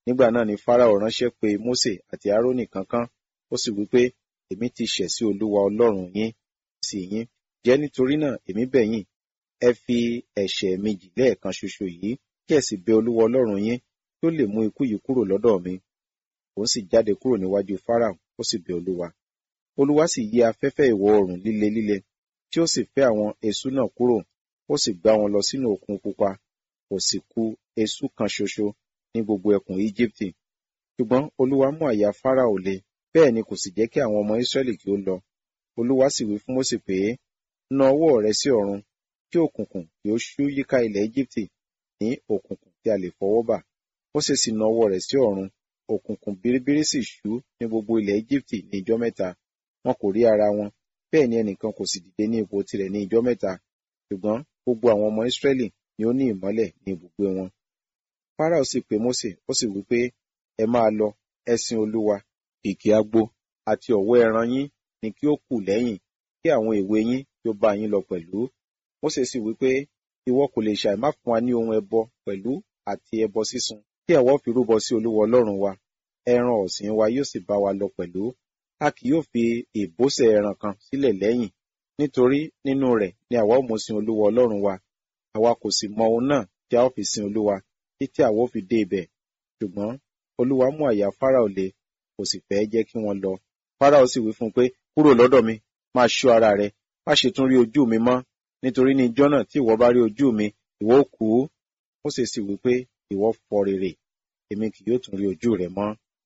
Nígbà náà ni Fáráò ránṣẹ́ pé Mósè àti Árónì kánkán, ó sì wí pé, èmi ti ṣẹ̀ sí Olúwa Ọlọ́run yín sí yín. Jẹ́ nítorí náà èmi bẹ̀ yín, ẹ fi ẹ̀ṣẹ̀ mi jì lẹ́ẹ̀kan ṣoṣo yìí, kí ẹ sì bẹ Olúwa Ọlọ́run yín kí ó lè mú ikú yìí kúrò lọ́dọ̀ mi. Òun sì jáde kúrò níwájú Fáráò, ó sì bẹ Olúwa. Olúwa sì yí afẹ́fẹ́ ìwọ̀ oòrùn líle líle, tí ó sì fẹ́ àwọn eṣú náà kúrò, ó sì gbá wọn lọ sínú òkun pupa, kò sì kù eṣú kan ṣoṣo ní gbogbo ẹkùn Íjíbítì. Ṣùgbọ́n Olúwa mú àyà Fáráò le, bẹ́ẹ̀ ni kò sì jẹ́ kí àwọn ọmọ Ísírẹ́lì kí ó lọ. Olúwa sì wí fún Mósè pé, na ọwọ́ rẹ sí ọ̀run, kí òkùnkùn kí ó ṣú yíká ilẹ̀ Íjíbítì ní òkùnkùn tí a lè fọwọ́ bà. Mósè sì na ọwọ́ rẹ̀ sí ọ̀run, òkùnkùn biribiri sì ṣú ní gbogbo ilẹ̀ Íjíbítì ní ijọ́ mẹ́ta. Wọn kò rí ara wọn, bẹ́ẹ̀ ni ẹnìkan kò sì dìde ní ipò tirẹ̀ ní ijọ́ mẹ́ta. Ṣùgbọ́n gbogbo àwọn ọmọ Ísírẹ́lì ni ó ní ìmọ́lẹ̀ ní ibùgbé wọn. Fáráò sì pe Mósè, ó sì wí pé, ẹ máa lọ, ẹ sin Olúwa, kìkì agbo àti ọ̀wọ́ ẹran yín ni kí ó kù lẹ́yìn, kí àwọn èwe yín kí ó bá yín lọ pẹ̀lú. Mósè sì wí pé, ìwọ kò lè ṣàì má fún wa ní ohun ẹbọ pẹ̀lú àti ẹbọ sísun, kí àwa fi rúbọ sí Olúwa Ọlọ́run wa. Ẹran ọ̀sìn wa yóò sì bá wa lọ pẹ̀lú. A kì yóò fi ìbọ́sẹ̀ ẹran kan sílẹ̀ lẹ́yìn, nítorí nínú rẹ̀ ni àwa ó mú sin Olúwa Ọlọ́run wa. Àwa kò sì mọ ohun náà tí a ó fi sin Olúwa, títí àwa ó fi dé ibẹ̀. Ṣùgbọ́n Olúwa mú àyà Fáráò le, kò sì fẹ́ jẹ́ kí wọ́n lọ. Fáráò sì wí fún un pé, kúrò lọ́dọ̀ mi, máa ṣọ́ ara rẹ, má ṣe tún rí ojú mi mọ́, nítorí ní ijọ́ náà tí ìwọ bá rí ojú mi, ìwọ ó kú. Mósè sì wí pé, ìwọ fọ rere, èmi kì yóò tún rí ojú rẹ mọ́.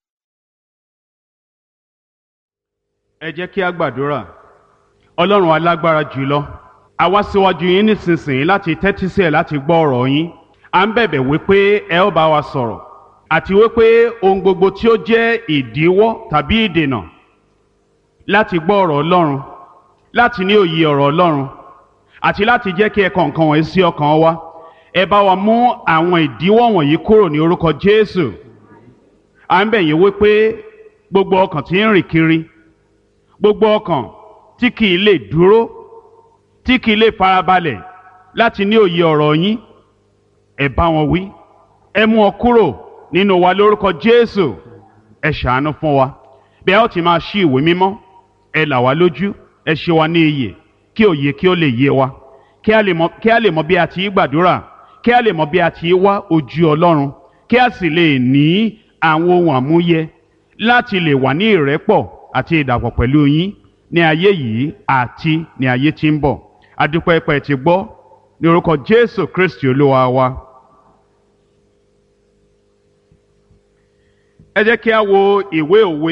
Ẹ jẹ́ kí a gbàdúrà. Ọlọ́run alágbára jùlọ, a wá síwájú yín nísinsìnyí láti tẹ́tí sí ẹ̀ láti gbọ́ ọ̀rọ̀ yín. À ń bẹ̀bẹ̀ wípé ẹ ó bá wa sọ̀rọ̀, àti wípé ohun gbogbo tí ó jẹ́ ìdíwọ́ tàbí ìdènà láti gbọ́ ọ̀rọ̀ Ọlọ́run, láti ní òye ọ̀rọ̀ Ọlọ́run, àti láti jẹ́ kí ẹ kọ nǹkan wọ̀nyí sí ọkàn wa, ẹ bá wa mú àwọn ìdíwọ́ wọ̀nyí kúrò ní orúkọ Jésù. À ń bẹ̀ yín wípé gbogbo ọkàn tí ń rìn kiri, gbogbo ọkàn tí kì í lè dúró, tí kì í lè farabalẹ̀ láti ní òye ọ̀rọ̀ yín, ẹ bá wọn wí, ẹ mú wọn kúrò nínú wa lórúkọ Jésù. Ẹ ṣàánú fún wa bí a ó ti máa ṣí ìwé mímọ́, ẹ là wá lójú, ẹ ṣe wa ní iyè, kí òye kí ó lè yé wa, kí a lè mọ bí a ti gbàdúrà, kí a lè mọ bí a ti wá ojú Ọlọ́run, kí a sì lè ní àwọn ohun àmúyẹ láti lè wà ní ìrẹ́pọ̀ àti ìdàpọ̀ pẹ̀lú yín ní ayé yìí àti ní ayé tí ń bọ̀. A dúpẹ́ pé ẹ ti gbọ́ ní orúkọ Jésù Kristi Olúwa wa. Ẹ jẹ́ kí a wo ìwé òwe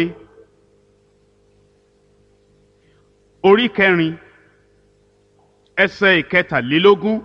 orí 4 ẹsẹ̀ 13.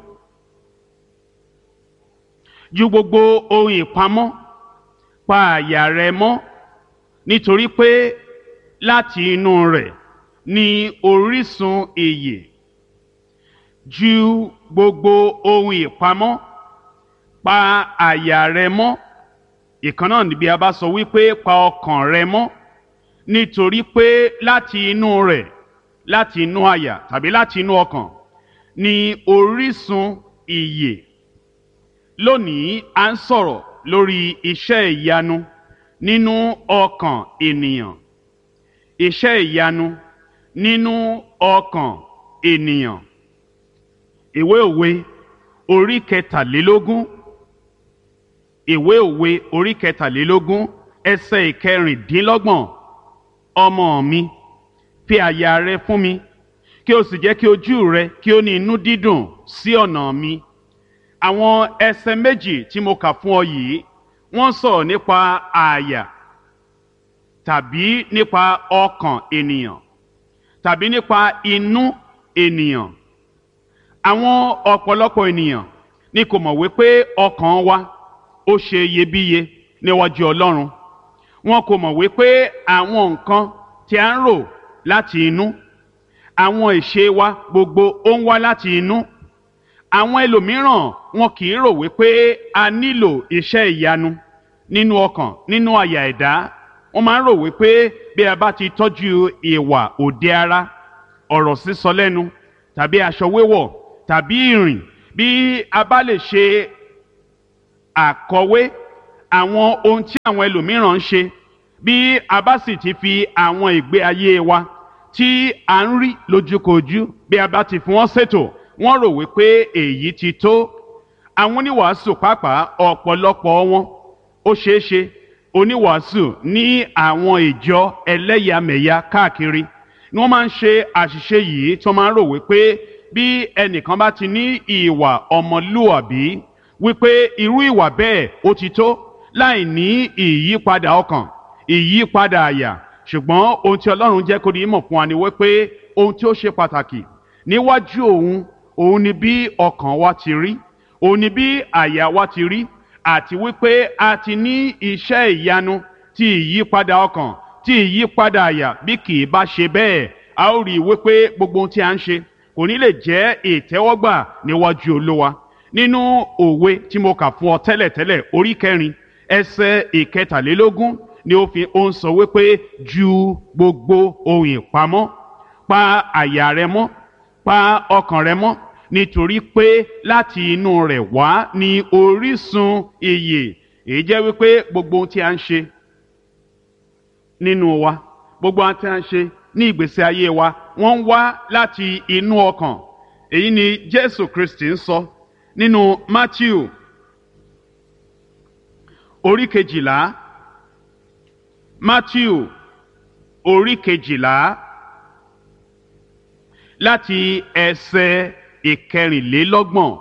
Ju gbogbo ohun ìpamọ́ pa àyà rẹ mọ́, nítorí pé láti inú rẹ̀ ni orísun ìyè. Ju gbogbo ohun ìpamọ́ pa àyà rẹ mọ́. Ìkan náà níbi a bá sọ wípé pa ọkàn rẹ mọ́, nítorí pé láti inú rẹ̀, láti inú àyà tàbí láti inú ọkàn ni orísun ìyè. Lónìí a ń sọ̀rọ̀ lórí iṣẹ́ ìyanu nínú ọkàn ènìyàn. Iṣẹ́ ìyanu nínú ọkàn ènìyàn. Ìwé òwe orí 13. Ìwé òwe orí 13 ẹsẹ̀ 26. Ọmọ mi, fi àyà rẹ fún mi, kí o sì jẹ́ kí ojú rẹ kí ó ní inú dídùn sí ọ̀nà mi. Àwọn ẹsẹ̀ méjì tí mo kà fún ọ yìí, wọ́n sọ̀rọ̀ nípa àyà tàbí nípa ọkàn ènìyàn tàbí nípa inú ènìyàn. Àwọn ọ̀pọ̀lọpọ̀ ènìyàn ni kò mọ̀ wípé ọkàn wa ó ṣe iyebíye níwájú Ọlọ́run. Wọn kò mọ̀ wípé àwọn nǹkan tí a ń rò láti inú, àwọn ìṣe wa gbogbo ó ń wá láti inú. Àwọn ẹlòmíràn wọn kì í rò wípé a nílò iṣẹ́ ìyanu nínú ọkàn, nínú àyà ẹ̀dá. Wọ́n máa ń rò wípé bí a bá ti tọ́jú ìwà òde ara, ọ̀rọ̀ sísọ lẹ́nu, tàbí aṣọ wíwọ̀, tàbí ìrìn, bí a bá lè ṣe àkọwé àwọn ohun tí àwọn ẹlòmíràn ń ṣe, bí a bá sì ti fi àwọn ìgbé ayé wa tí a ń rí lójúkojú, bí a bá ti fi wọ́n ṣètò, wọ́n rò wípé èyí ti tó. àwọn oníwàásù pàápàá ọ̀pọ̀lọpọ̀ wọn, ó ṣeé ṣe oníwàásù ní àwọn ìjọ ẹlẹ́yàmẹ̀yà káàkiri ni wọ́n máa ń ṣe àṣìṣe yìí, tí wọ́n máa ń rò wípé bí ẹnìkan bá ti ní ìwà ọmọlúwàbí, wípé irú ìwà bẹ́ẹ̀ ó ti tó, láì ní ìyípadà ọkàn, ìyípadà àyà. ṣùgbọ́n ohun tí Ọlọ́run jẹ́ kó di mọ̀ fún wa ni wípé ohun tí ó ṣe pàtàkì níwájú òun ni bí ọkàn wa ti rí, òun ni bí àyà wa ti rí, àti wípé a ti ní iṣẹ́ ìyanu tí ìyípadà ọkàn, tí ìyípadà àyà. bí kì í bá ṣe bẹ́ẹ̀, a ó rí i wípé gbogbo ohun tí a ń ṣe kò ní lè jẹ́ ìtẹ́wọ́gbà níwájú Olúwa. nínú òwe tí mo kà fún ọ tẹ́lẹ̀tẹ́lẹ̀, orí 4 ẹsẹ̀ 13 ni ó ń sọ wípé ju gbogbo ohun ìpamọ́ pa àyà rẹ mọ́, pa ọkàn rẹ mọ́, nítorí pé láti inú rẹ̀ wá ní orísun ìyè. èyí jẹ́ wípé gbogbo ohun tí a ń ṣe nínú wa, gbogbo ohun tí a ń ṣe ní ìgbésí ayé wa, wọ́n ń wá láti inú ọkàn. èyí ni Jésù Kristi ń sọ nínú Mátíù orí 12, Mátíù orí 12 láti ẹsẹ̀ 24.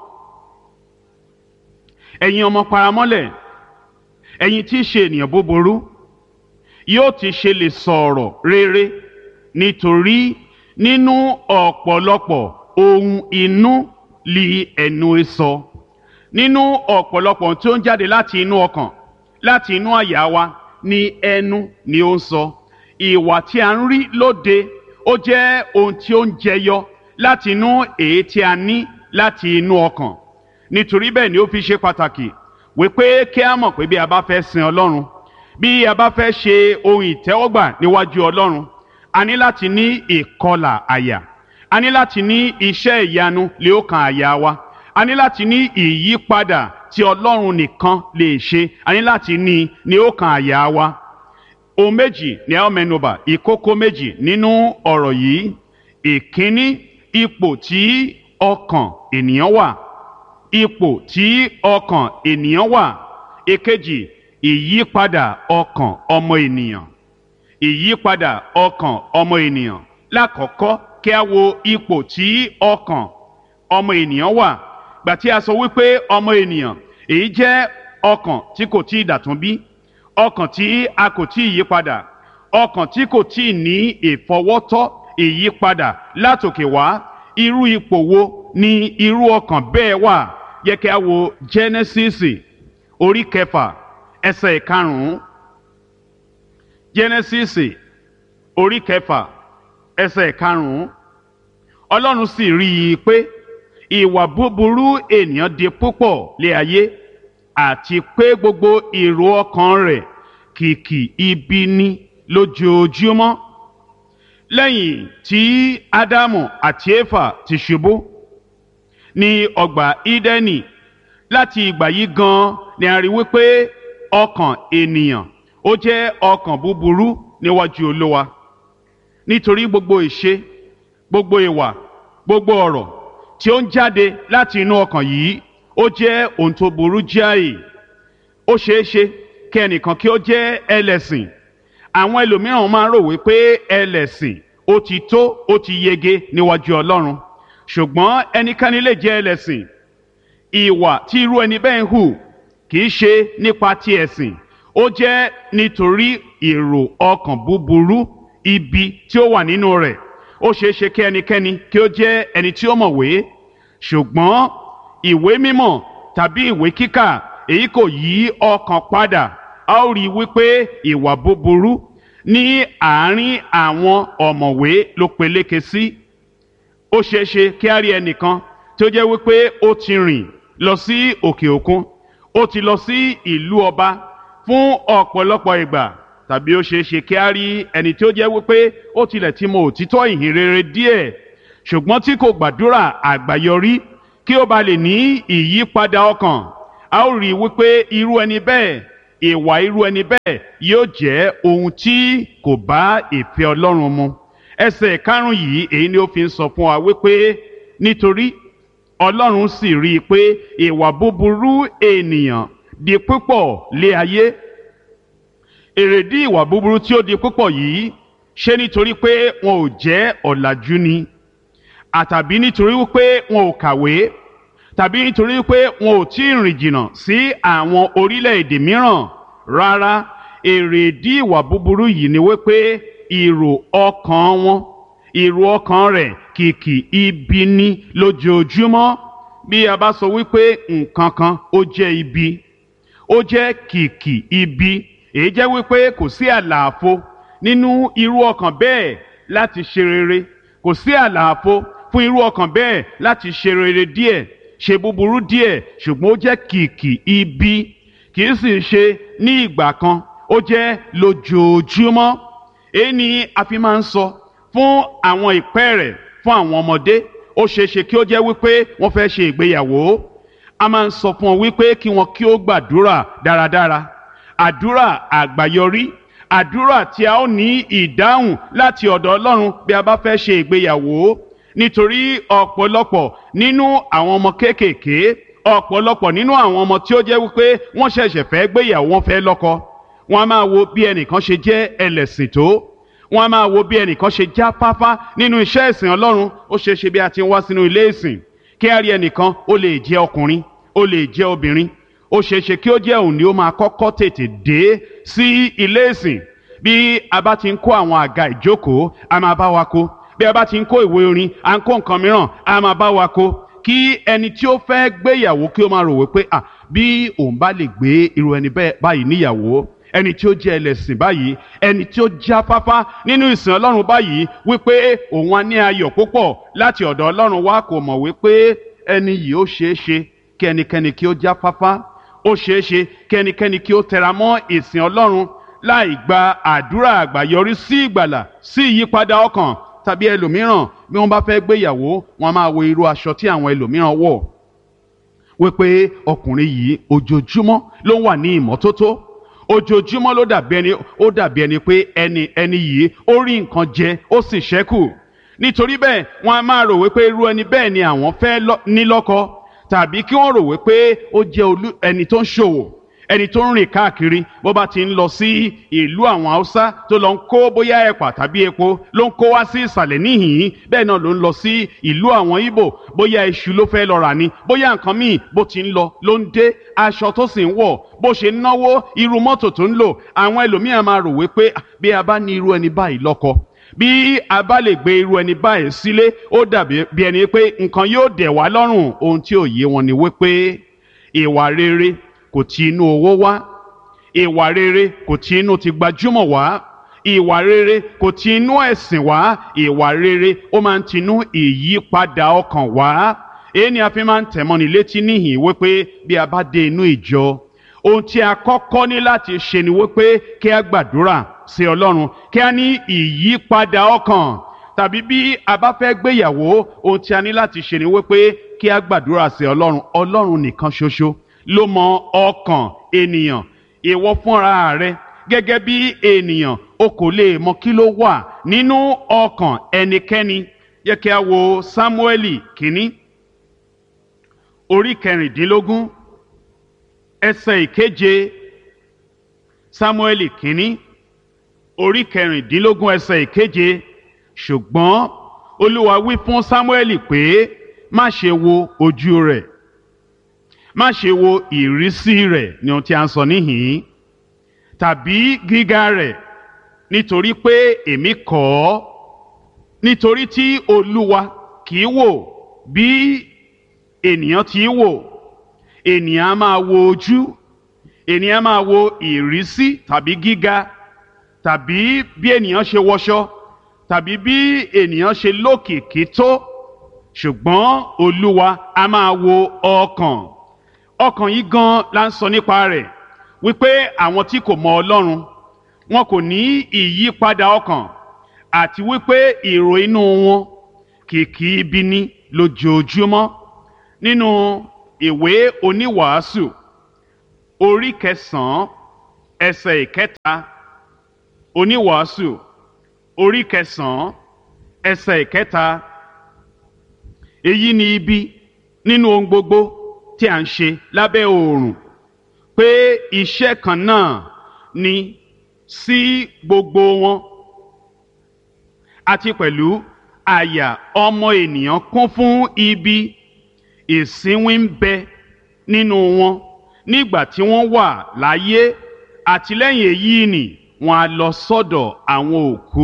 ẹ̀yin ọmọ paramọ́lẹ̀, ẹ̀yin tí í ṣe ènìyàn búburú, yóò ti ṣe lè sọ̀rọ̀ rere, nítorí nínú ọ̀pọ̀lọpọ̀ ohun inú li ẹnu sọ. nínú ọ̀pọ̀lọpọ̀ tí ó ń jáde láti inú ọkàn, láti inú àyà wa, ni ẹnu ni ó ń sọ. ìwà tí a ń rí lóde, ó jẹ́ ohun tí ó ń jẹyọ láti inú èyí tí a ní láti inú ọkàn. nítorí bẹ́ẹ̀ ni ó fi ṣe pàtàkì wípé kí a mọ̀ pé bí a bá fẹ́ sin Ọlọ́run, bí a bá fẹ́ ṣe ohun ìtẹ́wọ́gbà níwájú Ọlọ́run, a ní láti ní ìkọlà àyà, a ní láti ní iṣẹ́ ìyanu lé ọkàn àyà wa, a ní láti ní ìyípadà tí Ọlọ́run nìkan lè ṣe, a ní láti ní ọkàn àyà wa. ohun méjì ni a ó mẹ́nubà, ìkókó méjì nínú ọ̀rọ̀ yìí. ìkíní, ipò tí ọkàn ènìyàn wà, ipò tí ọkàn ènìyàn wà. èkejì, ìyípadà ọkàn ọmọ ènìyàn, ìyípadà ọkàn ọmọ ènìyàn. lákọ̀ọ́kọ́ kí a wo ipò tí ọkàn ọmọ ènìyàn wà. gbà tí a sọ wípé ọmọ ènìyàn, èyí jẹ́ ọkàn tí kò tí ì dàtún bí, ọkàn tí a kò tí ì yípadà, ọkàn tí kò tí ì ní ìfọwọ́tọ́ ìyípadà látòkè wá. irú ipò wo ni irú ọkàn bẹ́ẹ̀ wà? yẹ kí a wo Jẹ́nẹ́sísì orí 6 ẹsẹ̀ 5. Jẹ́nẹ́sísì orí 6 ẹsẹ̀ 5. Ọlọ́run sì rí i pé ìwà búburú ènìyàn di púpọ̀ lé ayé, àti pé gbogbo èrò ọkàn rẹ̀ kìkì ibi ni lójoojúmọ́. lẹ́yìn tí Ádámù àti Éfà ti ṣubú ní ọgbà Ídẹ́nì, láti ìgbà yìí gan ni a rí wípé ọkàn ènìyàn ó jẹ́ ọkàn búburú níwájú Olúwa. nítorí gbogbo ìṣe, gbogbo ìwà, gbogbo ọ̀rọ̀ tí ó ń jáde láti inú ọkàn yìí, ó jẹ́ ohun tó burú jáì. ó ṣeé ṣe kí ẹnìkan kí ó jẹ́ ẹlẹ́sìn. àwọn ẹlòmíràn máa ń rò wípé ẹlẹ́sìn ó ti tó, ó ti yege níwájú Ọlọ́run. ṣùgbọ́n ẹnikẹ́ni lè jẹ́ ẹlẹ́sìn. ìwà tí irú ẹni bẹ́ẹ̀ ń hù kì í ṣe nípa ti ẹ̀sìn, ó jẹ́ nítorí èrò ọkàn búburú, ibi tí ó wà nínú rẹ̀. ó ṣeé ṣe kí ẹnikẹ́ni kí ó jẹ́ ẹni tí ó mọ̀wé, ṣùgbọ́n ìwé mímọ́ tàbí ìwé kíkà èyí kò yí ọkàn padà. a ó rí i wípé ìwà búburú ní àárín àwọn ọ̀mọ̀wé ló peléke sí. ó ṣeé ṣe kí a rí ẹnìkan tí ó jẹ́ wípé ó ti rìn lọ sí òkè òkun, ó ti lọ sí ìlú ọba fún ọ̀pọ̀lọpọ̀ ìgbà, tàbí ó ṣeé ṣe kí a rí ẹni tí ó jẹ́ wípé ó tilẹ̀ ti mọ òtítọ́ ìhìn rere díẹ̀, ṣùgbọ́n tí kò gbàdúrà àgbáyọrí kí ó ba lè ní ìyípadà ọkàn. a ó rí i wípé irú ẹni bẹ́ẹ̀ ìwà irú ẹni bẹ́ẹ̀ yóò jẹ́ ohun tí kò bá ìfẹ́ Ọlọ́run mu. Ẹsẹ̀ karùn-ún yìí èyí ni ó fi ń sọ fún wa wípé nítorí Ọlọ́run sì rí i pé ìwà búburú ènìyàn di púpọ̀ lé ayé. Èrèdí ìwà búburú tí ó di púpọ̀ yìí ṣé nítorí pé wọn ò jẹ́ ọ̀làjú ni, àtàbí nítorí wípé wọn ò kàwé, tàbí nítorí wípé wọn ò tí ì rìn jìnnà sí àwọn orílẹ̀-èdè mìíràn. Rárá, èrèdí ìwà búburú yìí ni wípé èrò ọkàn rẹ̀ kìkì ibi ní lójoojúmọ́. Bí a bá sọ wípé nǹkan kan ó jẹ́ ibi, ó jẹ́ kìkì ibi, èyí jẹ́ wípé kò sí àlàfo nínú irú ọkàn bẹ́ẹ̀ láti ṣe rere, kò sí àlàfo fún irú ọkàn bẹ́ẹ̀ láti ṣe rere díẹ̀, ṣe búburú díẹ̀, ṣùgbọ́n ó jẹ́ kìkì ibi, kì í sì ṣe ní ìgbà kan, ó jẹ́ lójoojúmọ́. Èyí ni a fi máa ń sọ fún àwọn ìpẹ́ẹ̀rẹ̀, fún àwọn ọmọdé. Ó ṣeéṣe kí ó jẹ́ wípé wọ́n fẹ́ ṣe ìgbéyàwó. A máa ń sọ fún wọn wípé kí wọn kí ó gbàdúrà dáradára, àdúrà àgbáyọrí, àdúrà tí a ó ní ìdáhùn láti ọ̀dọ̀ Ọlọ́run bí a bá fẹ́ ṣe ìgbéyàwó. Nítorí ọ̀pọ̀lọpọ̀ nínú àwọn ọmọ kéékèèké, ọ̀pọ̀lọpọ̀ nínú àwọn ọmọ tí ó jẹ́ wípé wọ́n ṣẹ̀ṣẹ̀ fẹ́ gbéyàwó, wọ́n fẹ́ lọ́kọ, wọ́n á máa wo bí ẹnìkan ṣe jẹ́ ẹlẹ́sìn tó, wọ́n á máa wo bí ẹnìkan ṣe jáfáfá nínú iṣẹ́ ìsìn Ọlọ́run. Ó ṣeé ṣe bí a ti ń wá sínú ilé ìsìn kí a rí ẹnìkan, ó lè jẹ́ ọkùnrin, ó lè jẹ́ obìnrin, ó ṣeé ṣe kí ó jẹ́ òun ni ó máa kọ́kọ́ tètè dé sí ilé ìsìn. Bí a bá ti ń kó àwọn àga ìjókòó, a máa bá wa kó. Bí a bá ti ń kó ìwé orin, à ń kó nǹkan mìíràn, a máa bá wa kó. Kí ẹni tí ó fẹ́ gbéyàwó kí ó máa rò wípé bí òun bá lè gbé irú ẹni báyìí níyàwó, ẹni tí ó jẹ́ ẹlẹ́sìn báyìí, ẹni tí ó jáfáfá nínú ìsìn Ọlọ́run báyìí, wípé òun á ní ayọ̀ púpọ̀ láti ọ̀dọ̀ Ọlọ́run wá. Kò mọ̀ wípé ẹni yìí ó ṣeé ṣe kí ẹnikẹ́ni kí ó jáfáfá, ó ṣeé ṣe kí ẹnikẹ́ni kí ó tẹra mọ́ ìsìn Ọlọ́run láì gba àdúrà àgbáyọrí sí ìgbàlà, sí ìyípadà ọkàn. Tàbí ẹlòmíràn bí wọ́n bá fẹ́ gbéyàwó, wọ́n máa wo irú aṣọ tí àwọn ẹlòmíràn wọ̀, wípé ọkùnrin yìí ojoojúmọ́ ló wà ní ìmọ́tótó, ojoojúmọ́ ló dàbí ẹni pé ẹni yìí ó rí nǹkan jẹ ó sì ṣẹ́kù. Nítorí bẹ́ẹ̀ wọ́n á máa rò wípé irú ẹni bẹ́ẹ̀ ni àwọn fẹ́ ní lọ́kọ, tàbí kí wọ́n rò wípé ó jẹ́ ẹni tó ń ṣòwò, ẹni tó ń rìn káàkiri. Bó bá ti ń lọ sí ìlú àwọn Haúsá tó lọ ń kó bóyá ẹ̀pà tàbí epo ló ń kó wá sí ìsàlẹ̀ níhìn-ín, bẹ́ẹ̀ náà ló ń lọ sí ìlú àwọn Ìgbò, bóyá iṣu ló fẹ́ lọ rà ni, bóyá nǹkan míì, bó ti ń lọ ló ń dé, aṣọ tó sì ń wọ̀, bó ṣe ń náwó, irú mọ́tò tó ń lò. Àwọn ẹlòmíràn máa rò wípé bí a bá ní irú ẹni báyìí lọ́kọ, bí a bá lè gbé irú ẹni báyìí sílé, ó dàbí bí ẹni pé nǹkan yóò dẹ̀ wá lọ́rùn. Ohun tí ò yé wọn ni wípé ìwà rere kò ti inú owó wá, ìwà rere kò ti inú ti gbajúmọ̀ wá, ìwà rere kò ti inú ẹ̀sìn wá. Ìwà rere ó máa ń tinú ìyípadà ọkàn wá. Èyí ni a fi máa ń tẹ̀mọ́ni létí níhìn wípé bí a bá dé inú ìjọ, ohun tí a kọ́kọ́ ní láti ṣe ni wípé kí a gbàdúrà sí Ọlọ́run, kí a ní ìyípadà ọkàn. Tàbí bí a bá fẹ́ gbéyàwó, ohun tí a ní láti ṣe ni wípé kí a gbàdúrà sí Ọlọ́run. Ọlọ́run nìkan ṣoṣo ló mọ ọkàn ènìyàn. Ìwọ fúnra rẹ gẹ́gẹ́ bí ènìyàn, o kò lè mọ kí ló wà nínú ọkàn ẹnikẹ́ni. Jẹ́ kí a wo Sámúẹ́lì kínní orí 16 ẹsẹ̀ 7. Sámúẹ́lì kínní orí 16 ẹsẹ̀ 7. Ṣùgbọ́n Olúwa wí fún Sámúẹ́lì pé má ṣe wo ojú rẹ̀, má ṣe wo ìrísí rẹ̀, ni ohun tí a ń sọ níhìn-ín, tàbí gíga rẹ̀, nítorí pé èmi kọ̀ ọ́. Nítorí tí Olúwa kì í wò bí ènìyàn ti í wò. Ènìyàn á máa wo ojú, ènìyàn á máa wo ìrísí tàbí gíga, tàbí bí ènìyàn ṣe wọṣọ, tàbí bí ènìyàn ṣe lókìkí tó. Ṣùgbọ́n Olúwa á máa wo ọkàn. Ọkàn yìí gan la ń sọ nípa rẹ̀, wípé àwọn tí kò mọ Ọlọ́run wọn kò ní ìyípadà ọkàn, àti wípé èrò inú wọn kìkì ibi ní lójoojúmọ́. Nínú ìwé Oníwàásù orí 9 ẹsẹ̀ ìkẹta, oníwàásù orí kẹsàn-án ẹsẹ̀ ìkẹta. Èyí ni ibi nínú ohun gbogbo tí a ń ṣe lábẹ́ oòrùn, pé iṣẹ́ kan náà ni sí gbogbo wọn, àti pẹ̀lú àyà ọmọ ènìyàn kún fún ibi. Ìsínwín ń bẹ nínú wọn nígbà tí wọ́n wà láyé, àti lẹ́yìn èyí ni wọ́n á lọ sọ́dọ̀ àwọn òkú.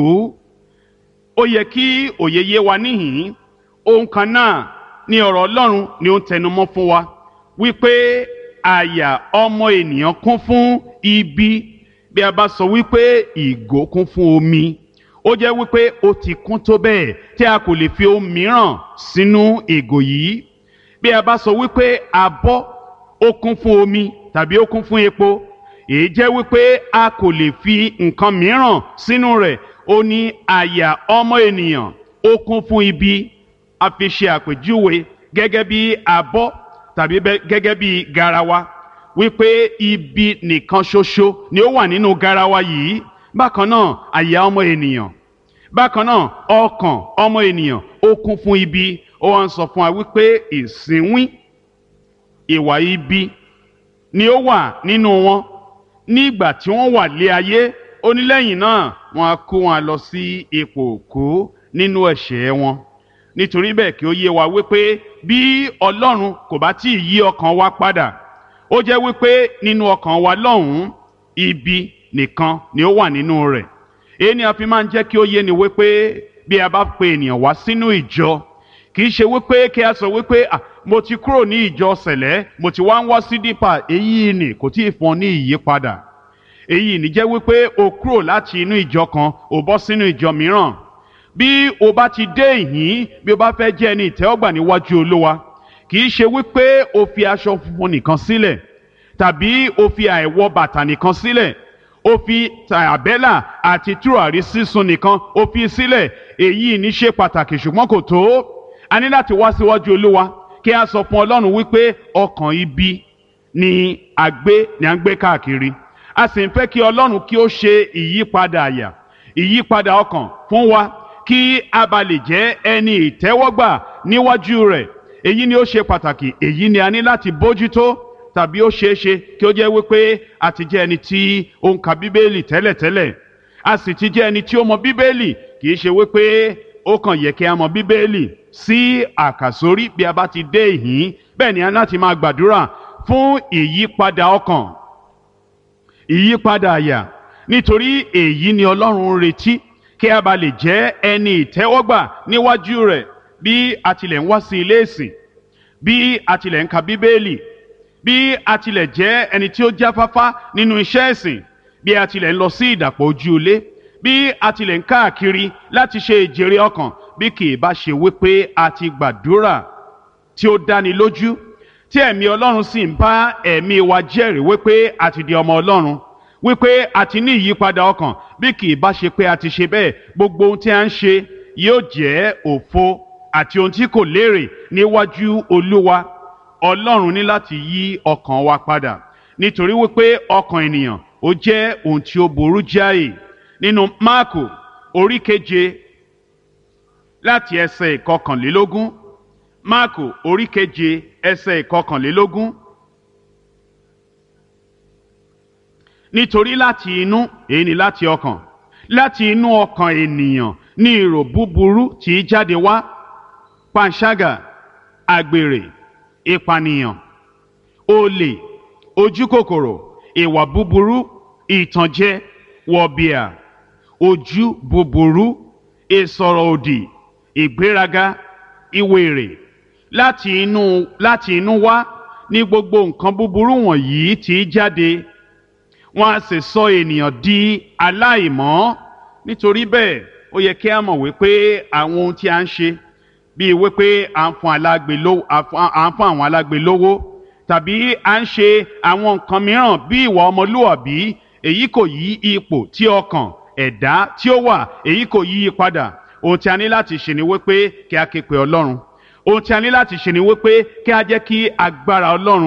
Ó yẹ kí òye yé wa níhìn-ín. Ohun kan náà ni ọ̀rọ̀ Ọlọ́run ni ó ń tẹnumọ́ fún wa, wípé àyà ọmọ ènìyàn kún fún ibi. Bí a bá sọ wípé ìgò kún fún omi, ó jẹ́ wípé ó ti kún tó bẹ́ẹ̀ tí a kò lè fi ohun mìíràn sínú ìgò yìí. Bí a bá sọ wípé abọ́ ó kún fún omi tàbí ó kún fún epo, èyí jẹ́ wípé a kò lè fi nǹkan mìíràn sínú rẹ̀. Ó ní àyà ọmọ ènìyàn ó kún fún ibi. A fi ṣe àpèjúwe gẹ́gẹ́ bí abọ́ tàbí gẹ́gẹ́ bí garawa, wípé ibi nìkan ṣoṣo ni ó wà nínú garawa yìí. Bákan náà àyà ọmọ ènìyàn, bákan náà ọkàn ọmọ ènìyàn ó kún fún ibi. Ó wá ń sọ fún wa wípé ìsínwín, ìwà ibi ni ó wà nínú wọn nígbà tí wọ́n wà lé ayé. Ó ní lẹ́yìn náà wọ́n á kó wọn lọ sí ipò òkú nínú ẹ̀ṣẹ̀ wọn. Nítorí bẹ́ẹ̀ kí ó yé wa wípé bí Ọlọ́run kò bá tí ì yí ọkàn wa padà, ó jẹ́ wípé nínú ọkàn wa lọ́hùn-ún ibi nìkan ni ó wà nínú rẹ̀. Èyí ni a fi máa ń jẹ́ kí ó yé ni wípé bí a bá pe ènìyàn wá sínú ìjọ, kì í ṣe wípé kí a sọ wípé mo ti kúrò ní ìjọ sẹ̀lẹ́, mo ti wá ń wá sí dípà. Èyí ni kò tí ì fún ọ ní ìyípadà. Èyí ni jẹ́ wípé o kúrò láti inú ìjọ kan o bọ́ sínú ìjọ mìíràn. Bí o bá ti dé ìhín, bí o bá fẹ́ jẹ́ ẹni ìtẹ́wọ́gbà níwájú Olúwa, kì í ṣe wípé o fi aṣọ funfun nìkan sílẹ̀, tàbí o fi àìwọ bàtà nìkan sílẹ̀, o fi tàbẹ́là àti tùràrí sísun nìkan o fi sílẹ̀. Èyí ní ṣe pàtàkì ṣùgbọ́n kò tó. A ní láti wá síwájú Olúwa kí a sọ fún Ọlọ́run wípé ọkàn ibi ni à ń gbé káàkiri. A sì ń fẹ́ kí Ọlọ́run kí ó ṣe ìyípadà àyà, ìyípadà ọkàn fún wa, kí a bá lè jẹ́ ẹni ìtẹ́wọ́gbà níwájú rẹ̀. Èyí ni ó ṣe pàtàkì. Èyí ni a ní láti bójútó. Tàbí ó ṣeé ṣe kí ó jẹ́ wípé a ti jẹ́ ẹni tí ó ń ka Bíbélì tẹ́lẹ̀tẹ́lẹ̀, a sì ti jẹ́ ẹni tí ó mọ Bíbélì. Kì í ṣe wípé ó kàn yẹ kí a mọ Bíbélì sí àkàsórí bí a bá ti dé ìhín. Bẹ́ẹ̀ ni a láti máa gbàdúrà fún ìyípadà ọkàn, ìyípadà àyà, nítorí èyí ni Ọlọ́run ń retí, kí a bá lè jẹ́ ẹni ìtẹ́wọ́gbà níwájú rẹ̀. Bí a tilẹ̀ ń wá sí ilé ìsìn, bí a tilẹ̀ ń ka Bíbélì, bí a tilẹ̀ jẹ́ ẹni tí ó jáfáfá nínú iṣẹ́ ìsìn, bí a tilẹ̀ ń lọ sí ìdàpọ̀ ojú ilé, bí a tilẹ̀ ń káàkiri láti ṣe ìjèrè ọkàn, bí kì í bá ṣe wípé a ti gbàdúrà tí ó dáni lójú, tí ẹ̀mí Ọlọ́run sì ń bá ẹ̀mí wa jẹ́rìí wípé a ti di ọmọ Ọlọ́run, wípé a ti ní ìyípadà ọkàn, bí kì í bá ṣe pé a ti ṣe bẹ́ẹ̀, gbogbo ohun tí a ń ṣe yóò jẹ́ òfo àti ohun tí kò lérè níwájú Olúwa. Ọlọ́run ní láti yí ọkàn wa padà, nítorí wípé ọkàn ènìyàn ó jẹ́ ohun tí ó burú jáì. Nínú Máàkù orí 7 láti ẹsẹ̀ 21, Máàkù orí 7 ẹsẹ̀ 21. Nítorí láti inú, èyí ni láti inú ọkàn ènìyàn ní èrò búburú tí í jáde wá: panṣágà, àgbèrè, ìpànìyàn, olè, ojúkòkòrò, ìwà búburú, ìtànjẹ, wọ̀bìà, ojú búburú, ìsọ̀rọ̀ òdì, ìgbéraga, ìwèrè. Láti inú wá ní gbogbo nǹkan búburú wọ̀nyí tí í jáde. Wọ́n á sì sọ ènìyàn di aláìmọ́. Nítorí bẹ́ẹ̀ ó yẹ kí a mọ̀ wípé àwọn ohun tí a ń ṣe, bíi wípé à ń fún àwọn alágbe lówó, tàbí à ń ṣe àwọn nǹkan mìíràn bí ìwà ọmọlúwàbí, èyí kò yí ipò tí ọkàn ẹ̀dá tí ó wà, èyí kò yí padà. Ohun tí a ní láti ṣe ni wípé kí a ké pe Ọlọ́run. Ohun tí a ní láti ṣe ni wípé kí a jẹ́ kí agbára Ọlọ́run,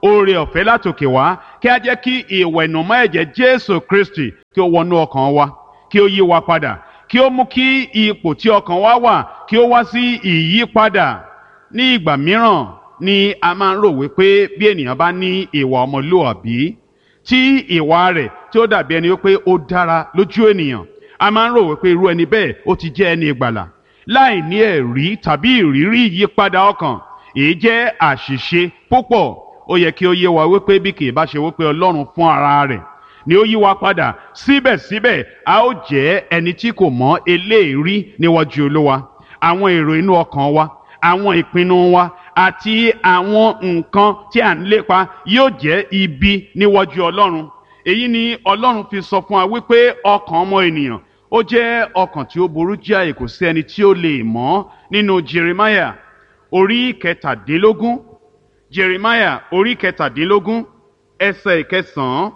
oore ọ̀fẹ́ látòkè wá kí a jẹ́ kí ìwẹ̀nùmọ́ ẹ̀jẹ̀ Jésù Kristi kí ó wọnú ọkàn wa, kí ó yí wa padà, kí ó mú kí ipò tí ọkàn wa wà kí ó wá sí ìyípadà. Ní ìgbà mìíràn ni a máa ń rò wípé bí ènìyàn bá ní ìwà ọmọlúwàbí tí ìwà rẹ̀ tí ó dàbí ẹni wípé ó dára lójú ènìyàn, a máa ń rò wípé irú ẹni bẹ́ẹ̀ ó ti jẹ́ ẹni ìgbàlà láì ní ẹ̀rí tàbí ìrírí ìyípadà ọkàn. Èyí jẹ́ àṣìṣe púpọ̀. Ó yẹ kí ó yé wa wípé bí kì í bá ṣe wípé Ọlọ́run fún ara rẹ̀ ni ó yí wa padà, síbẹ̀síbẹ̀ a ó jẹ́ ẹni tí kò mọ́ eléèrí níwájú Olúwa. Àwọn èrò inú ọkàn wa, àwọn ìpinnu wa àti àwọn nǹkan tí à ń lépa yóò jẹ́ ibi níwájú Ọlọ́run. Èyí ni Ọlọ́run fi sọ fún wa wípé ọkàn ọmọ ènìyàn ó jẹ́ ọkàn tí ó burú jáì, kò sí ẹni tí ó lè mọ̀. Nínú Jeremiah orí kẹtàdínlógún, Jeremiah orí kẹtàdínlógún ẹsẹ̀ ìkẹsàn-án,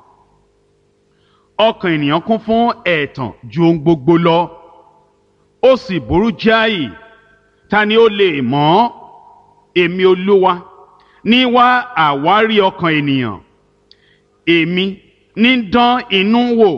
ọkàn ènìyàn kún fún ẹ̀tàn ju ohun gbogbo lọ, ó sì burú jáì, ta ni ó lè mọ̀? Èmi Olúwa ní wá àwárí ọkàn ènìyàn, èmi ní dán inú wò,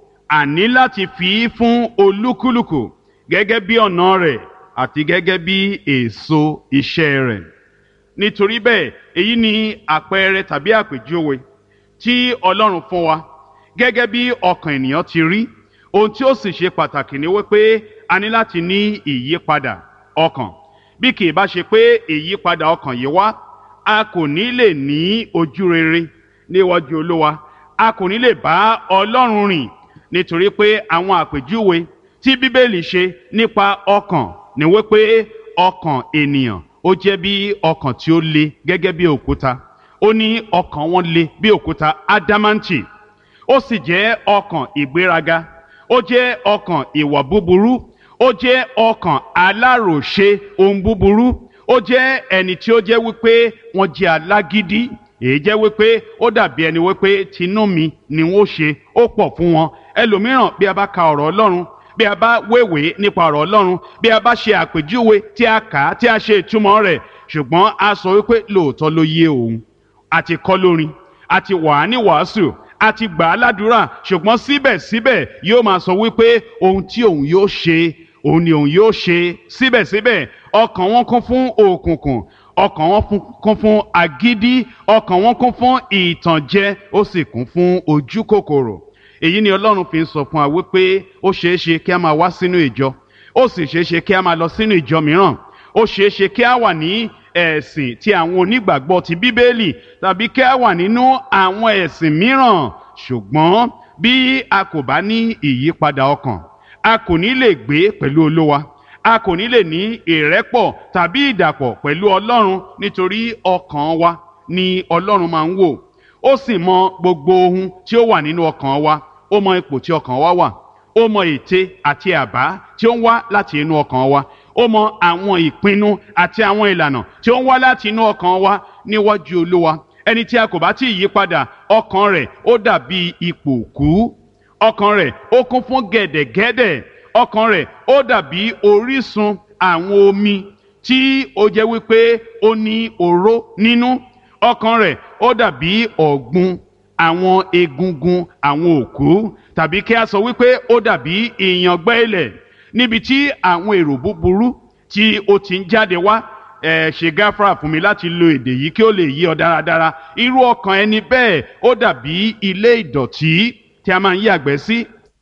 àní láti fi í fún olúkúlùkù gẹ́gẹ́ bí ọ̀nà rẹ̀ àti gẹ́gẹ́ bí èso iṣẹ́ rẹ̀. Nítorí bẹ́ẹ̀, èyí ni àpẹẹrẹ tàbí àpèjúwe tí Ọlọ́run fún wa gẹ́gẹ́ bí ọkàn ènìyàn ti rí. Ohun tí ó sì ṣe pàtàkì ni wípé a ní láti ní ìyípadà ọkàn. Bí kì í bá ṣe pé ìyípadà ọkàn yìí wá, a kò ní lè ní ojú rere níwájú Olúwa, a kò ní lè bá Ọlọ́run rìn. Nítorí pé àwọn àpèjúwe tí Bíbélì ṣe nípa ọkàn ni wípé ọkàn ènìyàn ó jẹ́ bí ọkàn tí ó le gẹ́gẹ́ bí òkúta. Ó ní ọkàn wọn le bí òkúta ádámáǹtì. Ó sì jẹ́ ọkàn ìgbéraga, ó jẹ́ ọkàn ìwà búburú, ó jẹ́ ọkàn aláròṣe ohun búburú, ó jẹ́ ẹni tí ó jẹ́ wípé wọ́n jẹ́ alágídí. Èyí jẹ́ wípé ó dàbí ẹni wípé tinú mi ni wọ́n ṣe, ó pọ̀ fún wọn. Ẹlòmíràn bí a bá ka ọ̀rọ̀ Ọlọ́run, bí a bá wéwèé nípa ọ̀rọ̀ Ọlọ́run, bí a bá ṣe àpèjúwe tí a kà á tí a ṣe ìtumọ̀ rẹ̀, ṣùgbọ́n a sọ wípé lóòótọ́ ló yé òun. Àti kọ́ lórin, àti wà á ní wàásù, àti gbà á ládùúrà, ṣùgbọ́n síbẹ̀síbẹ̀ yóò máa sọ wípé ohun tí òun yóò ṣe, òun ni òun yóò ṣe. Síbẹ̀síbẹ̀ ọkàn wọn kún fún òkùnkùn, ọkàn wọn kún fún agídí, ọkàn wọn kún fún ìtànjẹ, ó sì kún fún ojú kòkòrò. Èyí ni Ọlọ́run fi ń sọ fún wa wípé ó ṣeé ṣe kí a máa wá sínú ìjọ, ó sì ṣeé ṣe kí a máa lọ sínú ìjọ mìíràn, ó ṣeé ṣe kí a wà ní ẹ̀sìn tí àwọn onígbàgbọ́ ti Bíbélì, tàbí kí a wà nínú àwọn ẹ̀sìn mìíràn. Ṣùgbọ́n bí a kò bá ní ìyípadà ọkàn, a kò ní lè gbé pẹ̀lú Olúwa, a kò ní lè ní ìrẹ́pọ̀ tàbí ìdàpọ̀ pẹ̀lú Ọlọ́run. Nítorí ọkàn wa ni Ọlọ́run máa ń wò. Ó sì mọ gbogbo ohun tí ó wà nínú ọkàn wa. Ó mọ ipò tí ọkàn wa wà, ó mọ ète àti àbá tí ó ń wá láti inú ọkàn wa, ó mọ àwọn ìpinnu àti àwọn ìlànà tí ó ń wá láti inú ọkàn wa níwájú Olúwa. Ẹni tí a kò bá tí ì yí padà, ọkàn rẹ̀ ó dàbí ipò òkú, ọkàn rẹ̀ ó kún fún gẹ̀dẹ̀gẹ̀dẹ̀, ọkàn rẹ̀ ó dàbí orísun àwọn omi tí ó jẹ́ wípé ó ní oró nínú, ọkàn rẹ̀ ó dàbí ọ̀gbun àwọn egungun àwọn òkú, tàbí kí a sọ wípé ó dàbí ìyàngbẹ́ ilẹ̀ níbi tí àwọn èrò búburú tí ó ti ń jáde wá. Ṣe gáfárà fún mi láti lo èdè yìí kí ó lè yé ọ dáradára. Irú ọkàn ẹni bẹ́ẹ̀ ó dàbí ilé ìdọ̀tí tí a máa ń yàgbẹ́ sí.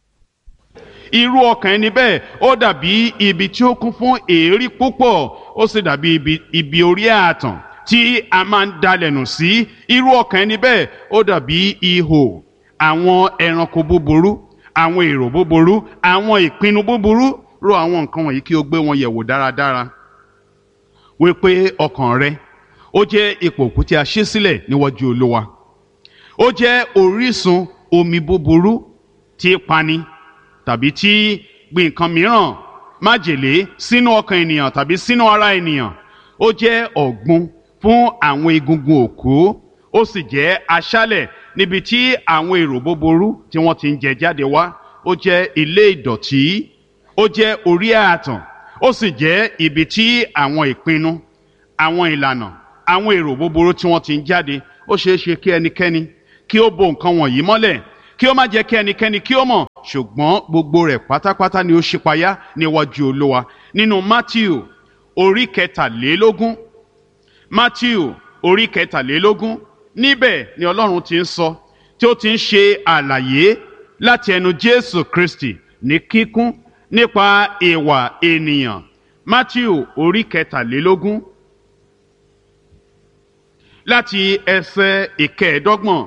Irú ọkàn ẹni bẹ́ẹ̀ ó dàbí ibi tí ó kún fún èérí púpọ̀, ó sì dàbí ibi orí ààtàn tí a máa ń dalẹ̀nù sí. Irú ọkàn ẹni bẹ́ẹ̀ ó dàbí ihò àwọn ẹranko búburú, àwọn èrò búburú, àwọn ìpinnu búburú. Rò àwọn nǹkan wọ̀nyí kí o gbé wọn yẹ̀wò dáradára, wípé ọkàn rẹ ó jẹ́ ipò òkú tí a ṣí sílẹ̀ níwájú Olúwa. Ó jẹ́ orísun omi búburú tí pani, tàbí tí gbin nǹkan mìíràn, májèlé sínú ọkàn ènìyàn tàbí sínú ara ènìyàn. Ó jẹ́ ọ̀gbun fún àwọn egungun òkú, ó sì jẹ́ aṣálẹ̀ níbi tí àwọn èrò búburú tí wọ́n ti ń jẹ jáde wá. Ó jẹ́ ilé ìdọ̀tí, ó jẹ́ orí ààtàn, ó sì jẹ́ ibi tí àwọn ìpinnu, àwọn ìlànà, àwọn èrò búburú tí wọ́n ti ń jáde. ó ṣeé ṣe kí ẹnikẹ́ni kí ó bo nǹkan wọ̀nyí mọ́lẹ̀, kí ó má jẹ́ kí ẹnikẹ́ni kí ó mọ̀, ṣùgbọ́n gbogbo rẹ̀ pátápátá ni ó ṣípayá níwájú Olúwa. Nínú Mátíù orí kẹtàlélógún, Mátíù orí kẹtàlélógún, níbẹ̀ ni Ọlọ́run ti ń sọ, tí ó ti ń ṣe àlàyé láti ẹnu Jésù Kristi ní kíkún nípa ìwà ènìyàn. Mátíù orí kẹtàlélógún láti ẹsẹ̀ ìkẹẹ̀ẹ́dọ́gbọ̀n.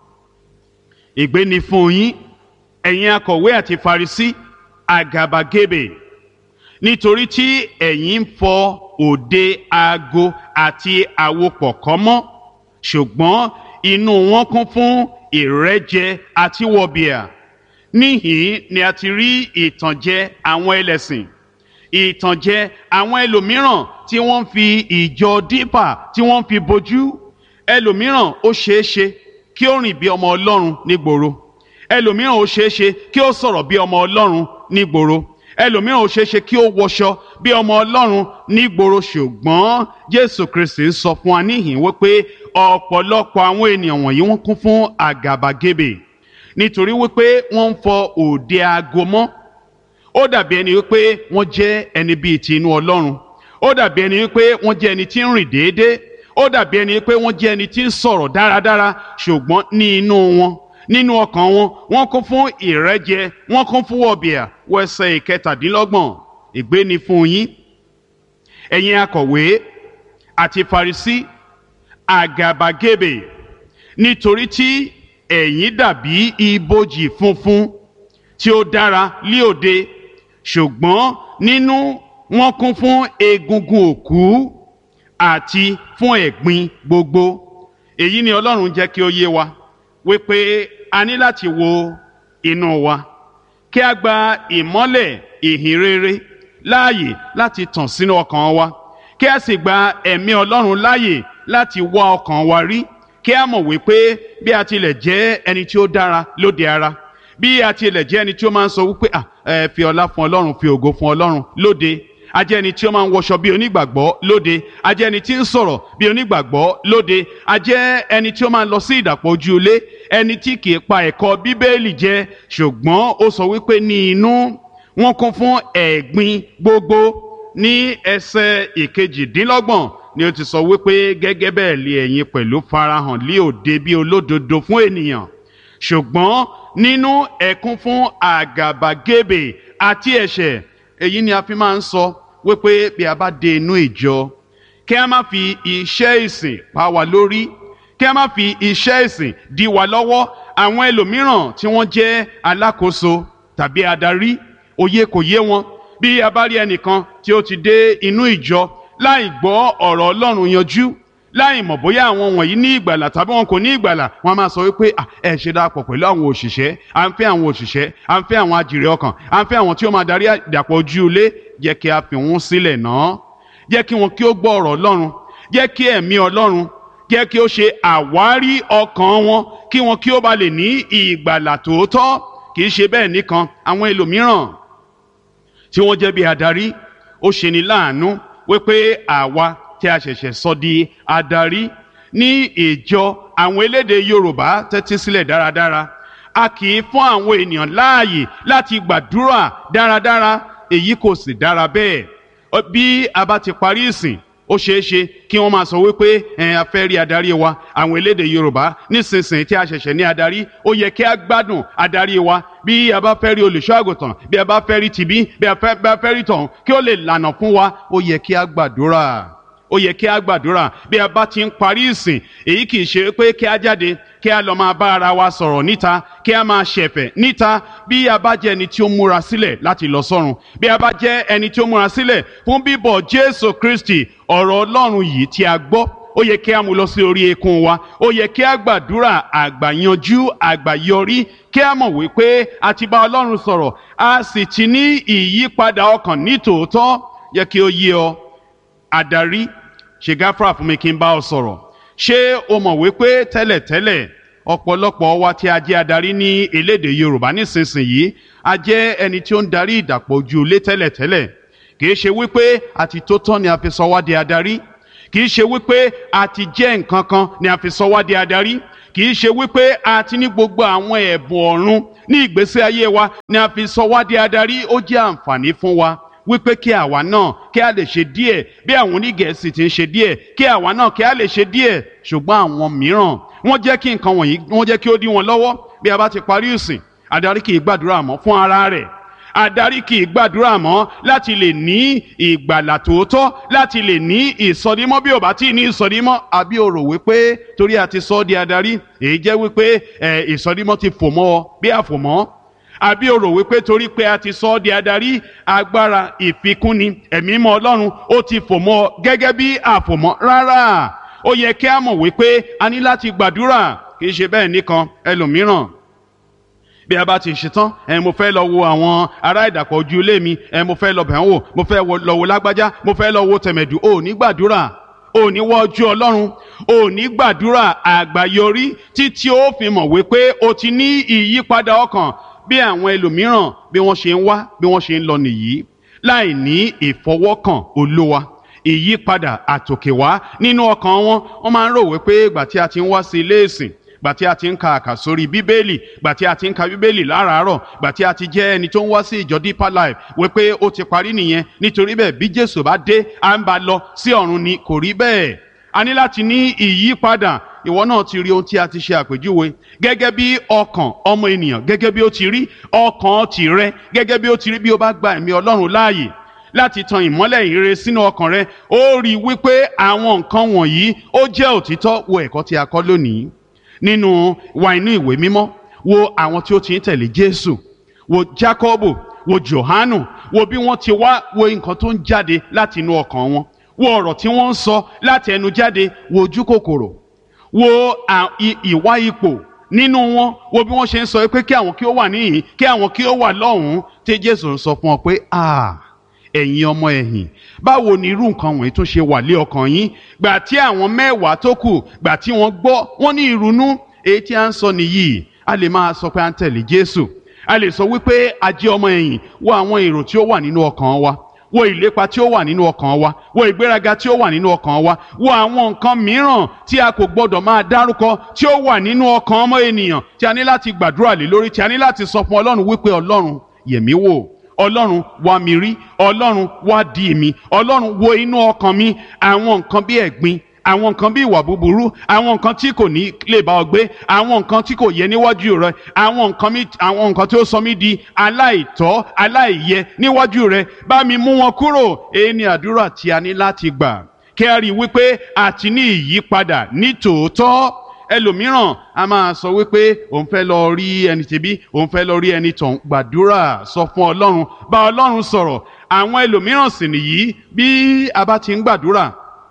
Ègbé ni fún yín, ẹ̀yin akọ̀wé àti Farisí, àgàbàgebè, nítorí tí ẹ̀yin ń fọ òde ago àti àwo pọ̀kọ́ mọ́, ṣùgbọ́n inú wọn kún fún ìrẹ́jẹ àti wọ̀bìà. Níhìn-ín ni a ti rí ìtànjẹ àwọn ẹlẹ́sìn, ìtànjẹ àwọn ẹlòmíràn tí wọ́n ń fi ìjọ dípà tí wọ́n ń fi bojú. Ẹlòmíràn ó ṣeé ṣe kí ó rìn bí ọmọ Ọlọ́run nígboro. Ẹlòmíràn ó ṣeé ṣe kí ó sọ̀rọ̀ bí ọmọ Ọlọ́run nígboro. Ẹlòmíràn ó ṣeé ṣe kí ó wọṣọ bí ọmọ Ọlọ́run nígboro. Ṣùgbọ́n Jésù Kristi sọ fún wa níhìn wípé ọ̀pọ̀lọpọ̀ àwọn ènìyàn wọ̀nyí wọ́n kún fún àgàbàgebè, nítorí wípé wọ́n ń fọ òde ago mọ́. Ó dàbí ẹni wípé wọ́n jẹ́ ẹni bíi ti inú Ọlọ́run. Ó dàbí ẹni wípé wọ́n jẹ́ ẹni tí ń rìn déédéé. Ó dàbí ẹni pé wọ́n jẹ́ ẹni tí ń sọ̀rọ̀ dáradára, ṣùgbọ́n ní inú wọn, nínú ọkàn wọn, wọ́n kún fún ìrẹ́jẹ, wọ́n kún fún wọ̀bìà. Wo ẹsẹ̀ ìkẹtàdínlọ́gbọ̀n. Ègbé ni fún yín, ẹ̀yin akọ̀wé àti Farisí, àgàbàgebè, nítorí tí ẹ̀yin dàbí ibojì funfun tí ó dára lí òde, ṣùgbọ́n nínú wọn kún fún egungun òkú àti fún ẹ̀gbin gbogbo. Èyí ni Ọlọ́run jẹ́ kí ó yé wa wípé a ní láti wo inú wa, kí a gba ìmọ́lẹ̀ ìhìn rere láàyè láti tàn sínú ọkàn wa, kí a sì gba ẹ̀mí Ọlọ́run láàyè láti wá ọkàn wa rí, kí a mọ̀ wípé bí a tilẹ̀ jẹ́ ẹni tí ó dára lóde ara, bí a tilẹ̀ jẹ́ ẹni tí ó máa ń sọ wípé fi ọlá fún Ọlọ́run, fi ògo fún Ọlọ́run lóde, a jẹ́ ẹni tí ó máa ń wọṣọ bí onígbàgbọ́ lóde, a jẹ́ ẹni tí ń sọ̀rọ̀ bí onígbàgbọ́ lóde, a jẹ́ ẹni tí ó máa ń lọ sí ìdàpọ̀ ojú ilé, ẹni tí kì í pa ẹ̀kọ́ Bíbélì jẹ, ṣùgbọ́n ó sọ wípé ní inú wọn kún fún ẹ̀gbin gbogbo. Ní ẹsẹ̀ ìkejìdínlọ́gbọ̀n ni ó ti sọ wípé gẹ́gẹ́ bẹ́ẹ̀ lé ẹ̀yin pẹ̀lú farahàn lí òde bí olódodo fún ènìyàn, ṣùgbọ́n nínú ẹ kún fún àgàbàgebè àti ẹ̀ṣẹ̀. Èyí ni a fi máa ń sọ wípé bí a bá dé inú ìjọ, kí a má fi iṣẹ́ ìsìn pa wá lórí, kí a má fi iṣẹ́ ìsìn dí wa lọ́wọ́. Àwọn ẹlòmíràn tí wọ́n jẹ́ alákòóso tàbí adarí, òye kò yé wọn. Bí a bá rí ẹnìkan tí ó ti dé inú ìjọ láì gbọ́ ọ̀rọ̀ Ọlọ́run yanjú, láì mọ̀ bóyá àwọn wọ̀nyí ní ìgbàlà tàbí wọn kò ní ìgbàlà, wọ́n máa sọ wípé ẹ ṣe darapọ̀ pẹ̀lú àwọn òṣìṣẹ́, à ń fẹ́ àwọn òṣìṣẹ́, à ń fẹ́ àwọn ajìrì ọkàn, à ń fẹ́ àwọn tí ó máa darí ìdàpọ̀ ojú ilé. Jẹ́ kí a fi wọ́n sílẹ̀ náà, jẹ́ kí wọn kí ó gbọ́ ọ̀rọ̀ Ọlọ́run, jẹ́ kí ẹ̀mí Ọlọ́run jẹ́ kí ó ṣe àwárí ọkàn wọn, kí wọn kí ó bá lè ní ìgbàlà tòótọ́. Kì í ṣe bẹ́ẹ̀ nìkan, àwọn ẹlòmíràn tí wọ́n jẹ́ bí adarí, ó ṣe ni láàánú wípé àwa tí a ṣẹ̀ṣẹ̀ sọ di adarí ní ìjọ àwọn elédè Yorùbá, tẹ́tí sílẹ̀ dáradára, a kì í fún àwọn ènìyàn láàyè láti gbàdúrà dáradára. Èyí kò sì dára bẹ́ẹ̀. Bí a bá ti parí ìsìn, ó ṣeé ṣe kí wọ́n máa sọ wípé a fẹ́ rí adarí wa. Àwọn elédè Yorùbá nísinsìnyí tí a ṣẹ̀ṣẹ̀ ní adarí, ó yẹ kí a gbádùn adarí wa. Bí a bá fẹ́ rí olùṣọ́ àgùntàn, bí a bá fẹ́ rí tìbí, bí a bá fẹ́ rí tọ̀hún, kí ó lè lànà fún wa, ó yẹ kí a gbàdúrà. Ó yẹ kí a gbàdúrà bí a bá ti ń parí ìsìn. Èyí kì í ṣe pé kí a jáde kí a lọ máa bá ara wa sọ̀rọ̀ níta, kí a máa ṣẹ̀fẹ̀ níta. Bí a bá jẹ́ ẹni tí ó múra sílẹ̀ láti lọ sọ́run, bí a bá jẹ́ ẹni tí ó múra sílẹ̀ fún bíbọ̀ Jésù Kristi, ọ̀rọ̀ Ọlọ́run yìí tí a gbọ́, ó yẹ kí a mú lọ sí orí eékún wa. Ó yẹ kí a gbàdúrà àgbàyanjú, àgbàyọrí, kí a mọ̀ wípé a ti bá Ọlọ́run sọ̀rọ̀, a sì ti ní ìyípadà ọkàn ní tòótọ́. Yẹ kí ó yé ọ, adarí, ṣe gáfárà fún mi kí n bá ọ sọ̀rọ̀. Ṣé o mọ̀ wípé tẹ́lẹ̀tẹ́lẹ̀ ọ̀pọ̀lọpọ̀ wa tí a jẹ́ adarí ní elédè Yorùbá nísinsìnyí, a jẹ́ ẹni tí ó ń darí ìdàpọ̀ ojú ilé tẹ́lẹ̀tẹ́lẹ̀. Kìí ṣe wípé àti tó tán ni a fi sọ wá di adarí, kì í ṣe wípé a ti jẹ́ nǹkan kan ni a fi sọ wá di adarí, kì í ṣe wípé a ti ní gbogbo àwọn ẹ̀bùn ọ̀run ní ìgbésí ayé wa ni a fi sọ wá di adarí. Ó jẹ́ àǹfààní fún wa wípé kí àwa náà kí a lè ṣe díẹ̀ bí àwọn onígẹ̀ẹ́sì ti ń ṣe díẹ̀, kí àwa náà kí a lè ṣe díẹ̀. Ṣùgbọ́n àwọn mìíràn wọ́n jẹ́ kí nǹkan wọ̀nyí wọ́n jẹ́ kí ó dí wọn lọ́wọ́. Bí a bá ti parí ìsìn, adarí kì í gbàdúrà mọ́ fún ara rẹ̀, adarí kì í gbàdúrà mọ́ láti lè ní ìgbàlà tòótọ́, láti lè ní ìsọdímọ́ bí ò bá tí ì ní ìsọdímọ́. Àbí o rò wípé torí a ti sọ ọ́ di adarí èyí jẹ́ wípé ìsọdímọ́ ti fò mọ́ ọ bí àfòmọ́? Àbí o rò wípé torí pé a ti sọ ọ́ di adarí agbára ìfikúnni ẹ̀mí mọ́ Ọlọ́run ó ti fò mọ́ ọ gẹ́gẹ́ bí àfòmọ́? Rárá, ó yẹ kí a mọ̀ wípé a ní láti gbàdúrà. Kì í ṣe bẹ́ẹ̀ nìkan, ẹlòmíràn bí a bá ti ṣetán, mo fẹ́ lọ wo àwọn ará ìdàpọ̀ ojú ilé mi, mo fẹ́ lọ bẹ̀ wọ́n wò, mo fẹ́ lọ wo lágbájá, mo fẹ́ lọ wo tẹ̀mẹ̀dù. Ò ní gbàdúrà, ò ní wọ ojú Ọlọ́run, ò ní gbàdúrà àgbáyọrí títí ó fi mọ̀ wípé o ti ní ìyípadà ọkàn. Bí àwọn ẹlòmíràn bí wọ́n ṣe ń wá, bí wọ́n ṣe ń lọ nìyí, láì ní ìfọwọ́kàn Olúwa, ìyípadà àtòkèwá nínú ọkàn wọn. Wọ́n máa ń rò wípé ìgbà tí a ti ń wá sí ilé ìsìn, gbà tí a ti ń ka àkàsórí bíbélì, gbà tí a ti ń ka bíbélì láràárọ̀, gbà tí a ti jẹ́ ẹni tó ń wá sí ìjọ Deeper Life, wípé ó ti parí nìyẹn. Nítorí bẹ́ẹ̀ bí Jésù bá dé à ń bá lọ sí ọ̀run ni. Kò rí bẹ́ẹ̀. A ní láti ní ìyípadà. Ìwọ náà ti rí ohun tí a ti ṣe àpèjúwe gẹ́gẹ́ bí ọkàn ọmọ ènìyàn, gẹ́gẹ́ bí ó ti rí ọkàn tìrẹ, gẹ́gẹ́ bí ó ti rí bí ó bá gba ẹ̀mí Ọlọ́run láàyè láti tan ìmọ́lẹ̀ ìrere sínú ọkàn rẹ. Ó rí wípé àwọn nǹkan wọ̀nyí ó jẹ́ òtítọ́. Wo ẹ̀kọ́ tí a kọ́ lónìí nínú ìwé mímọ́. Wo àwọn tí ó ti ń tẹ̀lé Jésù, wo Jákọ́bù, wo Jòhánù, wo bí wọ́n ti wá, wo nǹkan tó ń jáde láti inú ọkàn wọn, wo ọ̀rọ̀ tí wọ́n ń sọ láti ẹnu jáde, wo ojú kòkòrò, wo ìwà ipò nínú wọn, wo bí wọ́n ṣe ń sọ pé kí àwọn kí ó wà níhìn, kí àwọn kí ó wà lọ́hùn-ún. Tí Jésù ń sọ fún ọ pé ẹ̀yin ọmọ ẹ̀yìn, báwo ni irú nǹkan wọ̀nyí tún ṣe wà lé ọkàn yín? Gbà tí àwọn 10 tó kù, gbà tí wọ́n gbọ́, wọ́n ní ìrunú. Èyí tí a ń sọ nìyí. A lè máa sọ pé a ń tẹ̀lé Jésù, a lè sọ wípé a jẹ́ ọmọ ẹ̀yìn. Wo àwọn èrò tí ó wà nínú ọkàn wa, wo ìlépa tí ó wà nínú ọkàn wa, wo ìgbéraga tí ó wà nínú ọkàn wa, wo àwọn nǹkan mìíràn tí a kò gbọdọ̀ máa dárúkọ tí ó wà nínú ọkàn ọmọ ènìyàn, tí a ní láti gbàdúrà lé lórí, tí a ní láti sọ fún Ọlọ́run wípé Ọlọ́run yẹ̀ mí wò, Ọlọ́run wá mi rí, Ọlọ́run wá dì mí, Ọlọ́run wo inú ọkàn mi. Àwọn nǹkan bí ẹ̀gbin, àwọn nǹkan bí ìwà búburú, àwọn nǹkan tí kò ní lè bá ọ gbé, àwọn nǹkan tí kò yẹ níwájú rẹ, àwọn nǹkan tí ó sọ mí di aláìtọ́, aláìyẹ níwájú rẹ, bá mi mú wọn kúrò. Èyí ni àdúrà tí a ní láti gbà kí a rí wípé a ti ní ìyípadà ní tòótọ́. Ẹlòmíràn a máa sọ wípé òun fẹ́ lọ rí ẹni tèbí, òun fẹ́ lọ rí ẹni tọ̀hún. Gbàdúrà, sọ fún Ọlọ́run, bá Ọlọ́run sọ̀rọ̀. Àwọn ẹlòmíràn sì nìyí, bí a bá ti ń gbàdúrà,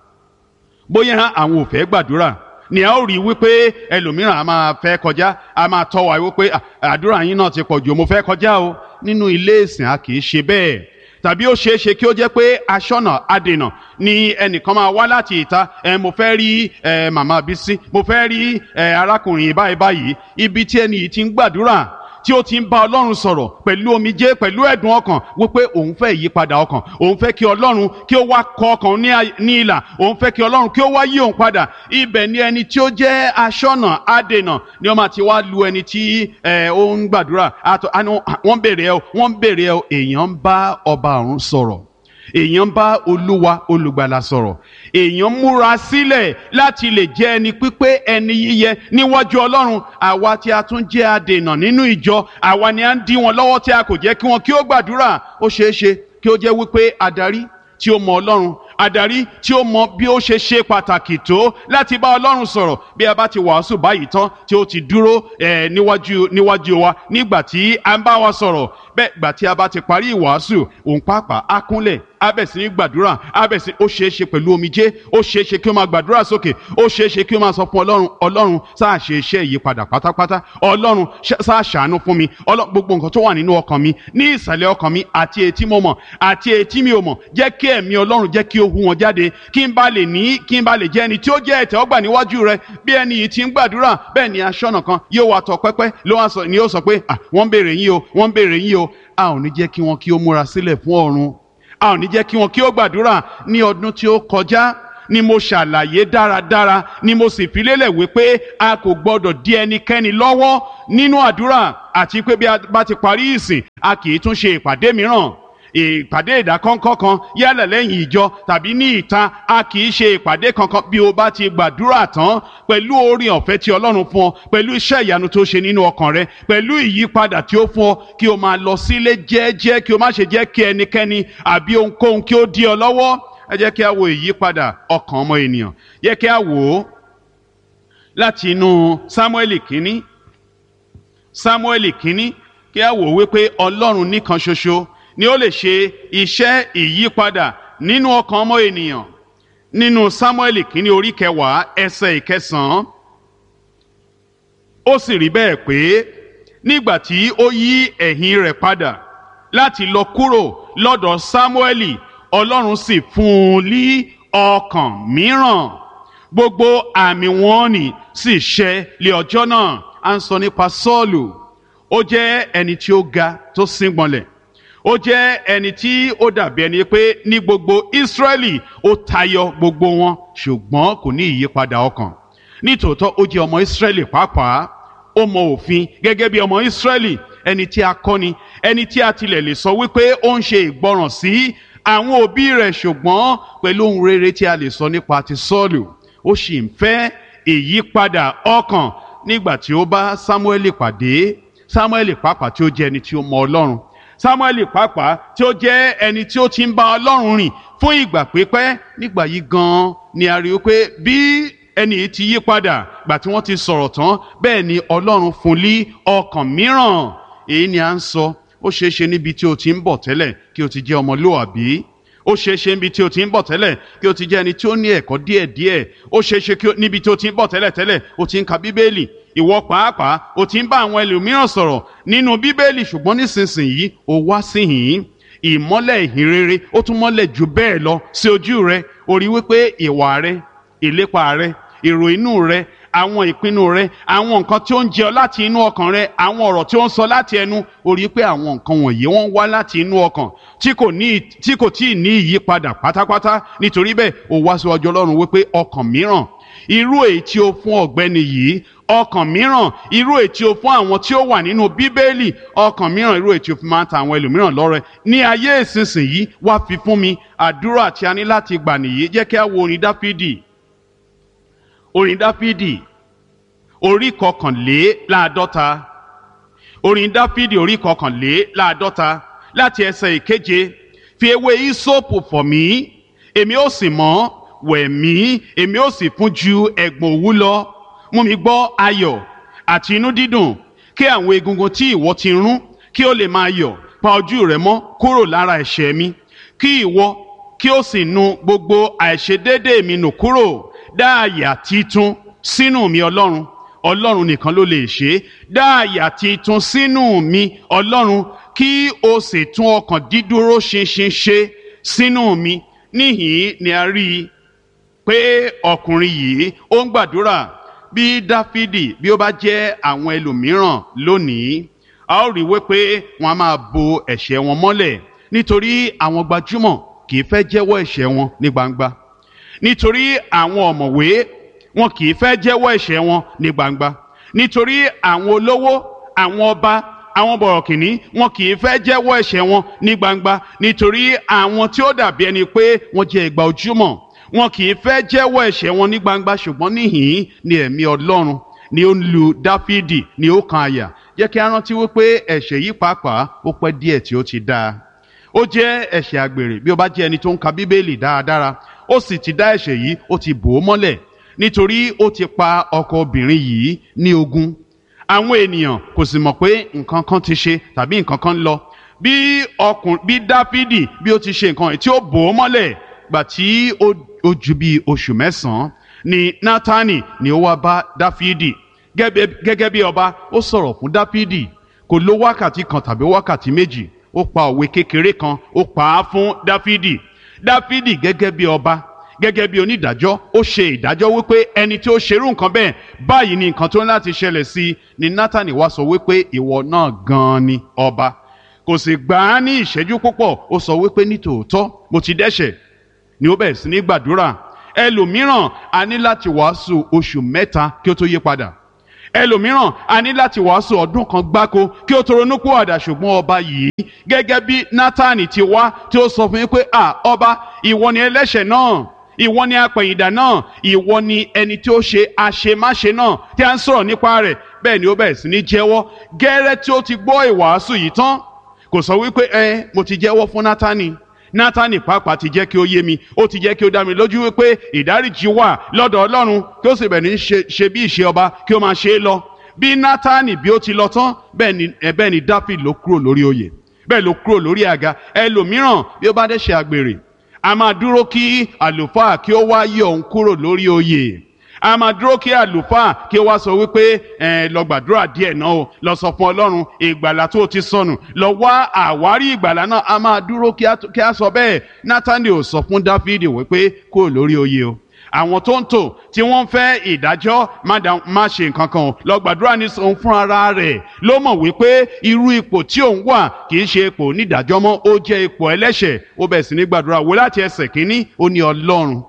bóyá àwọn ò fẹ́ gbàdúrà ni a ó rí wípé ẹlòmíràn a máa fẹ́ kọjá, a máa tọ́ wa wípé àdúrà yín náà ti pọ̀ jù, mo fẹ́ kọjá o. Nínú ilé ìsìn a kì í ṣe bẹ́ẹ̀. Tàbí ó ṣeé ṣe kí ó jẹ́ pé aṣọ́nà adènà ni ẹnìkan máa wá láti ìta, mo fẹ́ rí màmá Bísí, mo fẹ́ rí arákùnrin báyìí. Ibi tí ẹni yìí ti ń gbàdúrà, tí ó ti ń bá Ọlọ́run sọ̀rọ̀ pẹ̀lú omijé, pẹ̀lú ẹ̀dùn ọkàn wípé òun fẹ́ ìyípadà ọkàn, òun fẹ́ kí Ọlọ́run kí ó wá kọ ọkàn ní ìlà, òun fẹ́ kí Ọlọ́run kí ó wá yí òun padà. Ibẹ̀ ni ẹni tí ó jẹ́ aṣọ́nà adènà ni ó máa ti wá lu ẹni tí ó ń gbàdúrà. Wọ́n bèrè ẹ o. Èèyàn ń bá ọba ọ̀run sọ̀rọ̀, èèyàn ń bá Olúwa olùgbàlà sọ̀rọ̀, èèyàn múra sílẹ̀ láti lè jẹ́ ẹni pípé, ẹni yíyẹ níwájú Ọlọ́run. Àwa tí a tún jẹ́ adènà nínú ìjọ, àwa ni a ń dí wọn lọ́wọ́ tí a kò jẹ́ kí wọn kí ó gbàdúrà. Ó ṣeé ṣe kí ó jẹ́ wípé adarí tí ó mọ Ọlọ́run, adarí tí ó mọ bí ó ṣe pàtàkì tó láti bá Ọlọ́run sọ̀rọ̀, bí a bá ti wàásù báyìí tán tí ó ti dúró níwájú wa nígbà tí a ń bá wa sọ̀rọ̀, bẹ́ẹ̀ gbà tí a bá ti parí ìwàásù, òun pàápàá á kúnlẹ̀, á bẹ̀ sí ní gbàdúrà, ó ṣeé ṣe pẹ̀lú omijé, ó ṣeé ṣe kí ó máa gbàdúrà sókè, ó ṣeé ṣe kí ó máa sọ fún Ọlọ́run, Ọlọ́run sáà ṣe iṣẹ́ ìyípadà pátápátá, Ọlọ́run sáà ṣàánú fún mi, gbogbo nǹkan tó wà nínú ọkàn mi, ní ìsàlẹ̀ ọkàn mi, àti èyí tí mo mọ̀ àti èyí tí mi ò mọ̀, jẹ́ kí ẹ̀mí Ọlọ́run jẹ́ kí ó hu wọn jáde, kí n bá lè jẹ́ ẹni tí ó jẹ́ ìtẹ́wọ́gbà níwájú rẹ. Bí ẹni yìí ti ń gbàdúrà, bẹ́ẹ̀ ni aṣọ́nà kan yóò wá tọ pẹ́pẹ́ ni yóò sọ pé wọ́n ń béèrè yín o, wọ́n ń béèrè yín o. A ò ní jẹ́ kí wọn kí ó múra sílẹ̀ fún ọ̀run, a ò ní jẹ́ kí wọn kí ó gbàdúrà. Ní ọdún tí ó kọjá ni mo ṣàlàyé dáradára ni mo sì fi lélẹ̀ wípé a kò gbọdọ̀ dí ẹnikẹ́ni lọ́wọ́ nínú àdúrà, àti pé bí a bá ti parí ìsìn a kì í tún ṣe ìpàdé mìíràn, ìpàdé ìdákọ́ńkọ́ kan yálà lẹ́yìn ìjọ tàbí ní ìta. A kì í ṣe ìpàdé kankan bí o bá ti gbàdúrà tán pẹ̀lú oore ọ̀fẹ́ tí Ọlọ́run fún ọ, pẹ̀lú iṣẹ́ ìyanu tó ṣe nínú ọkàn rẹ, pẹ̀lú ìyípadà tí ó fún ọ, kí o máa lọ sílé jẹ́ẹ́jẹ́, kí o má ṣe jẹ́ kí ẹnikẹ́ni àbí ohunkóhun kí ó dí ọ lọ́wọ́. Ẹ jẹ́ kí a wo ìyípadà ọkàn ọmọ ènìyàn. Jẹ́ kí a wò ó láti inú Sámúẹ́lì kínní kí a wò wípé Ọlọ́run nìkan ṣoṣo ni ó lè ṣe iṣẹ́ ìyípadà nínú ọkàn ọmọ ènìyàn. Nínú Sámúẹ́lì kínní orí 10 ẹsẹ̀ 9, ó sì rí bẹ́ẹ̀ pé nígbà tí ó yí ẹ̀yìn rẹ̀ padà láti lọ kúrò lọ́dọ̀ Sámúẹ́lì, Ọlọ́run sì fún un ní ọkàn mìíràn. Gbogbo àmì wọ̀nnì sì ṣẹ lé ọjọ́ náà. À ń sọ nípa Sọ́ọ̀lù. Ó jẹ́ ẹni tí ó ga tó síngbọnlẹ̀. Ó jẹ́ ẹni tí ó dàbí ẹni pé ní gbogbo Ísírẹ́lì ó tayọ gbogbo wọn, ṣùgbọ́n kò ní ìyípadà ọkàn. Nítòótọ́ ó jẹ́ ọmọ Ísírẹ́lì pàápàá. Ó mọ òfin gẹ́gẹ́ bí ọmọ Ísírẹ́lì, ẹni tí a kọ́ ni, ẹni tí a tilẹ̀ lè sọ wípé ó ń ṣe ìgbọràn sí àwọn òbí rẹ̀, ṣùgbọ́n pẹ̀lú ohun rere tí a lè sọ nípa ti Sọ́ọ̀lù, ó sì ń fẹ́ ìyípadà ọkàn. Nígbà tí ó bá Sámúẹ́lì pàdé, Sámúẹ́lì pàápàá tí ó jẹ́ ẹni tí ó mọ Ọlọ́run, Sámúẹ́lì pàápàá tí ó jẹ́ ẹni tí ó ti ń bá Ọlọ́run rìn fún ìgbà pípẹ́, nígbà yìí gan-an ni a rí i pé bí ẹni yìí ti yí padà gbà tí wọ́n ti sọ̀rọ̀ tán, bẹ́ẹ̀ ni Ọlọ́run fún lí ọkàn mìíràn. Èyí ni à ń sọ. Ó ṣeé ṣe níbi tí o ti ń bọ̀ tẹ́lẹ̀ kí o ti jẹ́ ọmọlúwàbí. Ó ṣeé ṣe níbi tí o ti ń bọ̀ tẹ́lẹ̀ kí o ti jẹ́ ẹni tí ó ní ẹ̀kọ́ díẹ̀díẹ̀. Ó ṣeé ṣe níbi tí o ti ń bọ̀ tẹ́lẹ̀ o ti ń ka Bíbélì. Ìwọ pàápàá o ti ń bá àwọn ẹlòmíràn sọ̀rọ̀ nínú Bíbélì, ṣùgbọ́n nísinsìnyí o wá síhìn. Ìmọ́lẹ̀ ìhìnrere ó tún mọ́lẹ̀ jù bẹ́ẹ̀ lọ sí ojú rẹ. O rí wípé ìwà rẹ, ìlépa rẹ, èrò inú rẹ, àwọn ìpinnu rẹ, àwọn nǹkan tí ó ń jẹ láti inú ọkàn rẹ, àwọn ọ̀rọ̀ tí ó ń sọ láti ẹnu, ó rí pé àwọn nǹkan wọ̀nyí wọ́n wá láti inú ọkàn tí kò tíì ní ìyípadà pátápátá. Nítorí bẹ́ẹ̀ ó wá síwájú Ọlọ́run wípé ọkàn mìíràn, irú èyí tí ó fún ọ̀gbẹ́ni yìí, ọkàn mìíràn, irú èyí tí ó fún àwọn tí ó wà nínú Bíbélì, ọkàn mìíràn, irú èyí tí ó fi máa ń ta àwọn ẹlòmíràn lọ́rẹ ní ayé ìsinsìnyí, wá fi fún mi. Àdúrà tí a ní láti gbà nìyí. Jẹ́ kí a wo orin Dáfídì orí 51. Orin Dáfídì orí 51 láti ẹsẹ̀ 7. Fi ewé ìsopù fọ̀ mí, èmi ó sì mọ́, wẹ̀ mí, èmi ó sì fún ju ẹ̀gbọ̀n òwú lọ. Mú mi gbọ́ ayọ̀ àti inú dídùn, kí àwọn egungun tí ìwọ ti rún kí ó lè máa yọ̀. Pa ojú rẹ mọ́ kúrò lára ẹ̀ṣẹ̀ mi, kí ìwọ kí ó sì nu gbogbo àìṣedéédéé mi nù kúrò. Dá àyà titun sínú mi, Ọlọ́run. Ọlọ́run nìkan ló lè ṣe é. Dá àyà titun sínú mi, Ọlọ́run, kí o sì tún ọkàn dídúró ṣinṣin ṣe sínú mi. Níhìn ni a rí i pé ọkùnrin yìí ó ń gbàdúrà. Bí Dáfídì bí ó bá jẹ́ àwọn ẹlòmíràn lónìí, a ó rí wípé wọ́n á máa bo ẹ̀ṣẹ̀ wọn mọ́lẹ̀, nítorí àwọn gbajúmọ̀ kì í fẹ́ jẹ́wọ́ ẹ̀ṣẹ̀ wọn ní gbangba, nítorí àwọn ọ̀mọ̀wé wọn kì í fẹ́ jẹ́wọ́ ẹ̀ṣẹ̀ wọn ní gbangba, nítorí àwọn olówó, àwọn ọba, àwọn bọ̀rọ̀kìnní wọn kì í fẹ́ jẹ́wọ́ ẹ̀ṣẹ̀ wọn ní gbangba, nítorí àwọn tí ó dàbí ẹni pé wọ́n jẹ́ ìgbà ojúmọ́ wọn kì í fẹ́ jẹ́wọ́ ẹ̀ṣẹ̀ wọn ní gbangba. Ṣùgbọ́n níhìn ni ẹ̀mí Ọlọ́run ni ó ń lu Dáfídì ní ọkàn àyà. Jẹ́ kí a rántí wípé ẹ̀ṣẹ̀ yìí pàápàá ó pẹ́ díẹ̀ tí ó ti dáa. Ó jẹ́ ẹ̀ṣẹ̀ àgbèrè. Bí ó bá jẹ́ ẹni tó ń ka Bíbélì dáradára, ó sì ti dá ẹ̀ṣẹ̀ yìí, ó ti bò ó mọ́lẹ̀, nítorí ó ti pa ọkọ obìnrin yìí ní ogún. Àwọn ènìyàn kò sì mọ̀ pé nǹkan kan ti ṣe tàbí nǹkan kan lọ. Bí Dáfídì bí ó ti ṣe nǹkan tí ó bò ó mọ́lẹ̀, gbà tí ó ju bí oṣù 9 ni Nátánì ni ó wá bá Dáfídì gẹ́gẹ́ bí ọba. Ó sọ̀rọ̀ fún Dáfídì, kò lo wákàtí kan tàbí wákàtí méjì, ó pa òwe kékeré kan, ó pa á fún Dáfídì. Dáfídì gẹ́gẹ́ bí ọba, gẹ́gẹ́ bí onídàájọ́, ó ṣe ìdájọ́ wípé ẹni tí ó ṣerú nǹkan bẹ́ẹ̀, báyìí ni nǹkan tó ń láti ṣẹlẹ̀ sí i. Ni Nátánì wá sọ wípé ìwọ náà gan-an ni ọba. Kò sì gbà á ní ìṣẹ́jú púpọ̀, ó sọ wípé nítòótọ́ mo ti dẹ́ṣẹ̀. Ni ó bẹ̀rẹ̀ sí ní gbàdúrà. ẹlòmíràn a ní láti wàásù oṣù mẹ́ta kí ó tó yí padà, ẹlòmíràn a ní láti wàásù ọdún kan gbáko kí ó tó ronúpìwàdà. ṣùgbọ́n ọba yìí gẹ́gẹ́ bí Nátánì ti wá tí ó sọ fún yín pé ọba, ìwọ ni ẹlẹ́ṣẹ̀ náà, ìwọ ni apẹ̀yìndà náà, ìwọ ni ẹni tí ó ṣe àṣemáṣe náà tí a ń sọ̀rọ̀ nípa rẹ̀. bẹ́ẹ̀ ni ó bẹ̀rẹ̀ sí ní jẹ́wọ́. gẹ́rẹ́ tí ó ti gbọ́ ìwàásù yìí tán, kò sọ wípé mo ti jẹ́wọ́ fún Nátánì pàápàá ti jẹ́ kí ó yé mi, ó ti jẹ́ kí ó dá mi lójú wípé ìdáríjì wà lọ́dọ̀ Ọlọ́run, kí ó sì bẹ̀rẹ̀ ní ṣe bí ìṣe ọba kí ó máa ṣe é lọ. bí Nátánì bí ó ti lọ tán, bẹ́ẹ̀ ni Dáfídì ló kúrò lórí oyè, bẹ́ẹ̀ ló kúrò lórí àga. ẹlòmíràn bí ó bá dẹ̀ ṣe àgbèrè, a máa dúró kí àlùfáà kí ó wá yọ òun kúrò lórí oyè, a máa dúró kí àlùfáà kí ó wá sọ wípé lọ gbàdúrà díẹ̀ náà o, lọ sọ fún Ọlọ́run ìgbàlà tó ti sọnù, lọ wá àwárí ìgbàlà náà. a máa dúró kí a sọ bẹ́ẹ̀. Nátánì ò sọ fún Dáfídì wípé kúrò lórí oyè o. àwọn tó ń tò tí wọ́n ń fẹ́ ìdájọ́ má ṣe nǹkan kan o, lọ gbàdúrà ní òun fún ara rẹ̀ ló mọ̀ wípé irú ipò tí òun wà kì í ṣe ipò onídàájọ́ mọ́, ó jẹ́ ipò ẹlẹ́ṣẹ̀. ó bẹ̀rẹ̀ sí ní gbàdúrà wò láti ẹsẹ̀ kínní, ó ní Ọlọ́run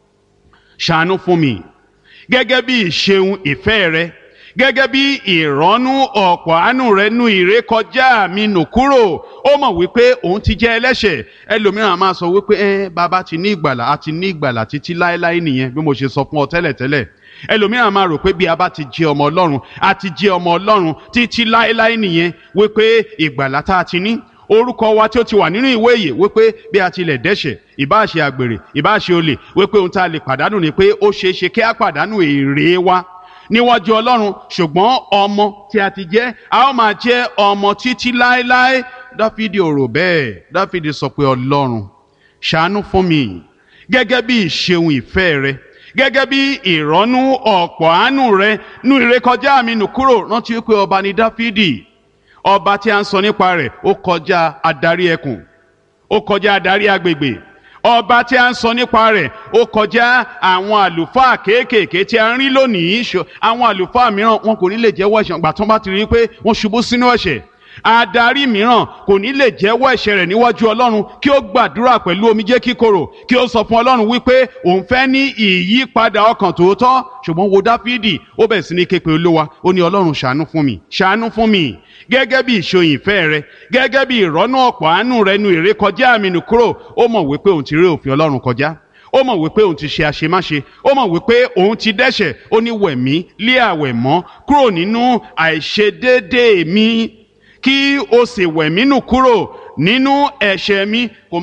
ṣàánú fún mi gẹ́gẹ́ bí ìṣeun ìfẹ́ rẹ, gẹ́gẹ́ bí ìrọ́nú ọ̀pọ̀ àánú rẹ nú ìrékọjá mi nù kúrò. ó mọ̀ wípé òun ti jẹ́ ẹlẹ́ṣẹ̀. ẹlòmíràn máa sọ wípé bàbá ti ní ìgbàlà, a ti ní ìgbàlà títí láéláé nìyẹn, bí mo ṣe sọ fún ọ tẹ́lẹ̀tẹ́lẹ̀. ẹlòmíràn máa rò pé bí a bá ti jẹ́ ọmọ Ọlọ́run, a ti jẹ́ ọmọ Ọlọ́run títí láéláé nìyẹn, wípé ìgbàlà tá a ti ní, orúkọ wa tí ó ti wà nínú ìwé ìyè, wípé bí a tilẹ̀ dẹ́ṣẹ̀, ìbá ṣe àgbèrè, ìbá ṣe olè, wípé ohun tá a lè pàdánù ni pé ó ṣeé ṣe kí a pàdánù èrè wa níwájú Ọlọ́run. ṣùgbọ́n ọmọ tí a ti jẹ́, a ó máa jẹ́ ọmọ títí láéláé. Dáfídì ò rò bẹ́ẹ̀. Dáfídì sọ pé Ọlọ́run ṣàánú fún mi gẹ́gẹ́ bí ìṣeun ìfẹ́ rẹ, gẹ́gẹ́ bí ìrọ́nú ọ̀pọ̀ àánú rẹ nú ìrékọjá mi nù kúrò. rántí wípé ọba ni Dáfídì. ọba tí a ń sọ nípa rẹ̀ ó kọjá adarí ẹkùn, ó kọjá adarí agbègbè. ọba tí a ń sọ nípa rẹ̀ ó kọjá àwọn àlùfáà kéékèèké tí a ń rí lónìí. àwọn àlùfáà mìíràn wọn kò ní lè jẹ́wọ́ ẹ̀ṣẹ̀ gbà tó bá ti rí pé wọ́n ṣubú sínú ẹ̀ṣẹ̀. adarí mìíràn kò ní lè jẹ́wọ́ ẹ̀ṣẹ̀ rẹ̀ níwájú Ọlọ́run kí ó gbàdúrà pẹ̀lú omijé kíkorò, kí ó sọ fún Ọlọ́run wípé òun fẹ́ ní ìyípadà ọkàn tòótọ́. ṣùgbọ́n wo Dáfídì, ó bẹ̀rẹ̀ sí ní ké pe Olúwa, ó ní Ọlọ́run ṣàánú fún mi, ṣàánú fún mi gẹ́gẹ́ bí ìṣòyìn ìfẹ́ rẹ, gẹ́gẹ́ bí ìrọ́nú ọ̀pọ̀ àánú rẹ nú ìrékọjá mi nù kúrò. ó mọ̀ wípé òun ti rí òfin Ọlọ́run kọjá, ó mọ̀ wípé òun ti ṣe àṣemáṣe, ó mọ̀ wípé òun ti dẹ́ṣẹ̀. ó ní wẹ̀ mí lé àwẹ̀ mọ́ kúrò nínú àìṣedéédéé mi, kí o sì wẹ̀ mí nù kúrò nínú ẹ̀ṣẹ̀ mi. kò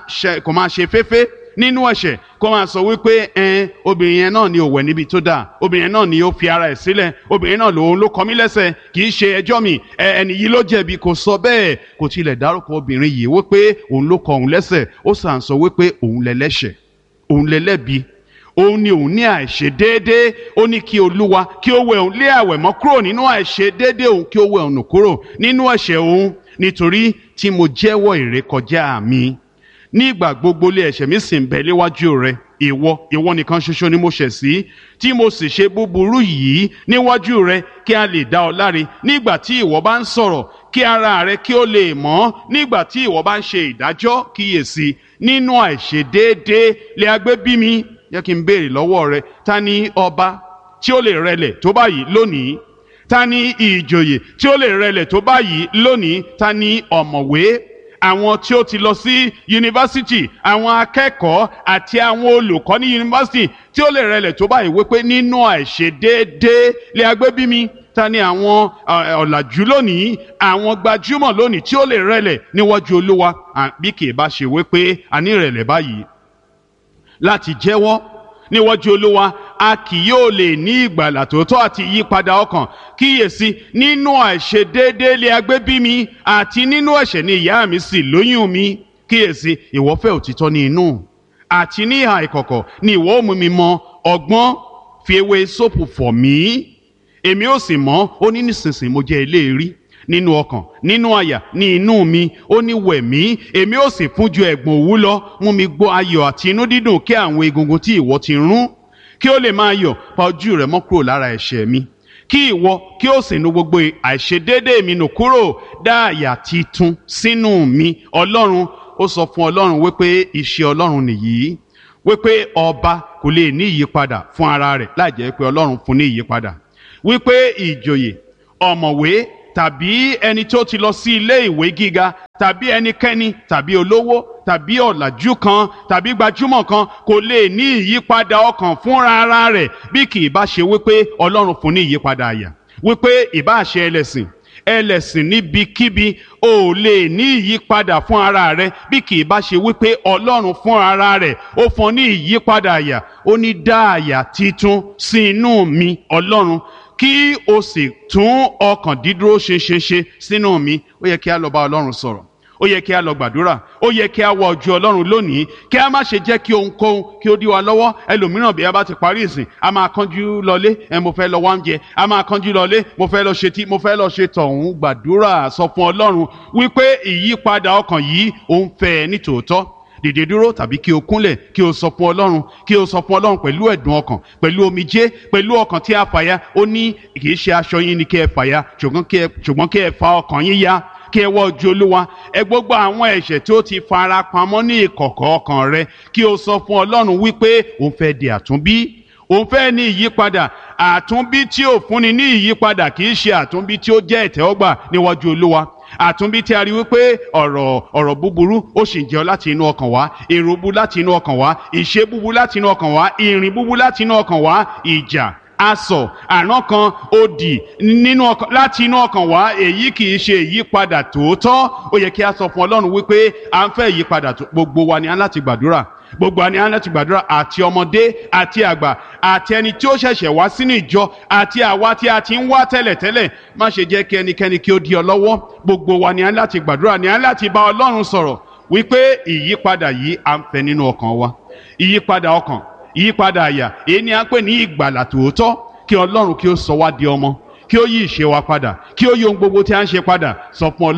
máa ṣe féfé nínú ẹ̀ṣẹ̀, kó máa sọ wípé obìnrin yẹn náà ni ò wẹ̀ níbi tó dáa, obìnrin náà ni ó fi ara ẹ̀ sílẹ̀, obìnrin náà lòun ló kọ mí lẹ́sẹ̀, kì í ṣe ẹjọ́ mi, ẹni yìí ló jẹ̀bi. kò sọ bẹ́ẹ̀, kò tilẹ̀ dárúkọ obìnrin yìí wípé òun ló kọ òun lẹ́sẹ̀. ó sàn sọ wípé òun lẹ́lẹ́ṣẹ̀, òun lẹ́lẹ́bi, òun ni òun ní àìṣedéédé. ó ní kí Olúwa kí ó wẹ̀ òun lé àwẹ̀ mọ́ kúrò nínú àìṣedéédé òun, kí ó wẹ̀ òun nù kúrò nínú ẹ̀ṣẹ̀ òun, nítorí tí mo jẹ́wọ́ ìrékọjá mi. nígbà gbogbo lé ẹ̀ṣẹ̀ mi sì ń bẹ léwájú rẹ. ìwọ nìkan ṣoṣo ni mo ṣẹ̀ sí, tí mo sì ṣe búburú yìí níwájú rẹ, kí a lè dá ọ láre nígbà tí ìwọ bá ń sọ̀rọ̀, kí ara rẹ kí ó lè mọ́ nígbà tí ìwọ bá ń ṣe ìdájọ́. kíyèsí, nínú àìṣedéédé lè a gbé bí mi. jẹ́ kí n béèrè lọ́wọ́ rẹ, ta ni ọba tí ó lè rẹlẹ̀ tó báyìí lónìí? ta ni ìjòyè tí ó lè rẹlẹ̀ tó báyìí lónìí? ta ni ọ̀mọ̀wé? àwọn tí ó ti lọ sí yunifásitì, àwọn akẹ́kọ̀ọ́ àti àwọn olùkọ́ ní yunifásitì tí ó lè rẹlẹ̀ tó báyìí wípé nínú àìṣedéédé lè a gbé bí mi. ta ni àwọn ọ̀làjú lónìí, àwọn gbajúmọ̀ lónìí tí ó lè rẹlẹ̀ níwájú Olúwa? bí kì í bá ṣe wípé a ní ìrẹ̀lẹ̀ báyìí láti jẹ́wọ́ níwájú Olúwa, a kì yóò lè ní ìgbàlà tòótọ́ àti ìyípadà ọkàn. kíyèsí, nínú àìṣedéédé lè a gbé bí mi, àti nínú ẹ̀ṣẹ̀ ni ìyá mi sì lóyún mi. kíyèsí, ìwọ fẹ́ òtítọ́ ní inú, àti ní ìhà ìkọ̀kọ̀ ni ìwọ ó mú mi mọ ọgbọ́n. fi ewé sóòpù fọ̀ mí, èmi ó sì mọ́. ó ní nísinsìnyí mo jẹ́ eléèrí nínú ọkàn, nínú àyà, ní inú mi. ó ní wẹ̀ mí, èmi ó sì fún ju ẹ̀gbọ̀n òwú lọ. mú mi gbọ́ ayọ̀ àti inú dídùn, kí àwọn egungun tí ìwọ ti rún kí ó lè máa yọ̀. pa ojú rẹ mọ́ kúrò lára ẹ̀ṣẹ̀ mi, kí ìwọ kí ó sì nu gbogbo àìṣedéédé mi nù kúrò. dá àyà titun sínú mi. Ọlọ́run, ó sọ fún Ọlọ́run wípé iṣẹ́ Ọlọ́run nìyí, wípé ọba kò lè ní ìyípadà fún ara rẹ̀ láì jẹ́ pé Ọlọ́run fún ní ìyípadà, wípé ìjòyè, ọ̀mọ̀wé tàbí ẹni tó ti lọ sí ilé ìwé gíga tàbí ẹnikẹ́ni tàbí olówó tàbí ọ̀làjú kan tàbí gbajúmọ̀ kan kò lè ní ìyípadà ọkàn fúnra ara rẹ̀ bí kì í bá ṣe wípé Ọlọ́run fún ní ìyípadà àyà, wípé ìbá ṣe ẹlẹ́sìn níbikíbi ò lè ní ìyípadà fún ara rẹ̀ bí kì í bá ṣe wípé Ọlọ́run fún ara rẹ̀ ó fún ní ìyípadà àyà. Ó ní dá àyà titun sí inú mi Ọlọ́run, kí o sì tún ọkàn dídúró ṣinṣin sínú mi. Ó yẹ kí a lọ bá Ọlọ́run sọ̀rọ̀, ó yẹ kí a lọ gbàdúrà, ó yẹ kí a wọ ojú Ọlọ́run lónìí, kí a má ṣe jẹ́ kí ohunkóhun kí ó dí wa lọ́wọ́. Ẹlòmíràn bí a bá ti parí ìsìn a máa kánjú lọlé, mo fẹ́ lọ wá oúnjẹ, a máa kánjú lọlé, mo fẹ́ lọ ṣe tí, mo fẹ́ lọ ṣe tọ̀hún. Gbàdúrà, sọ fún Ọlọ́run wípé ìyípadà ọkàn yìí ó ń fẹ́ ní tòótọ́. Dìde dúró tàbí kí o kúnlẹ̀ kí o sọ fún Ọlọ́run, kí o sọ fún Ọlọ́run pẹ̀lú ẹ̀dùn ọkàn, pẹ̀lú omijé, pẹ̀lú ọkàn tí a fàya. Ó ní kì í ṣe aṣọ yín ni kí ẹ fàya, ṣùgbọ́n kí ẹ fa ọkàn yín ya, kí ẹ wọ ojú Olúwa. Ẹ gbogbo àwọn ẹ̀ṣẹ̀ tí ó ti fara pamọ́ ní ìkọ̀kọ̀ ọkàn rẹ, kí o sọ fún Ọlọ́run wípé òun fẹ́ di àtúnbí, òun fẹ́ ní ìyípadà. Àtúnbí tí ò fúnni ní ìyípadà kì í ṣe àtúnbí tí ó jẹ́ ìtẹ́wọ́gbà níwájú Olúwa. Àtúnbí tí a rí wípé ọ̀rọ̀ búburú ó sì ń jẹ́ láti inú ọkàn wá, èrò búburú láti inú ọkàn wá, ìṣe búburú láti inú ọkàn wá, ìrìn búburú láti inú ọkàn wá, ìjà, asọ̀, àrán kan, òdì nínú ọkàn, láti inú ọkàn wá. Èyí kì í ṣe ìyípadà tòótọ́. Ó yẹ kí a sọ fún Ọlọ́run wípé à ń fẹ́ ìyípadà. Gbogbo wa ni a láti gbàdúrà, gbogbo wa ni a láti gbàdúrà, àti ọmọdé àti àgbà àti ẹni tí ó ṣẹ̀ṣẹ̀ wá sínú ìjọ àti àwa tí a ti ń wá tẹ́lẹ̀tẹ́lẹ̀. Má ṣe jẹ́ kí ẹnikẹ́ni kí ó dí ọ lọ́wọ́. Gbogbo wa ni a láti gbàdúrà, ni a láti bá Ọlọ́run sọ̀rọ̀ wípé ìyípadà yìí à ń fẹ́ nínú ọkàn wa. Ìyípadà ọkàn, ìyípadà àyà, èyí ni a ń pè ní ìgbàlà tòótọ́. Kí Ọlọ́run kí ó sọ wá di ọmọ, kí ó yí ìṣe wa padà, kí ó yí ohun gbogbo tí a ń ṣe padà. Sọ fún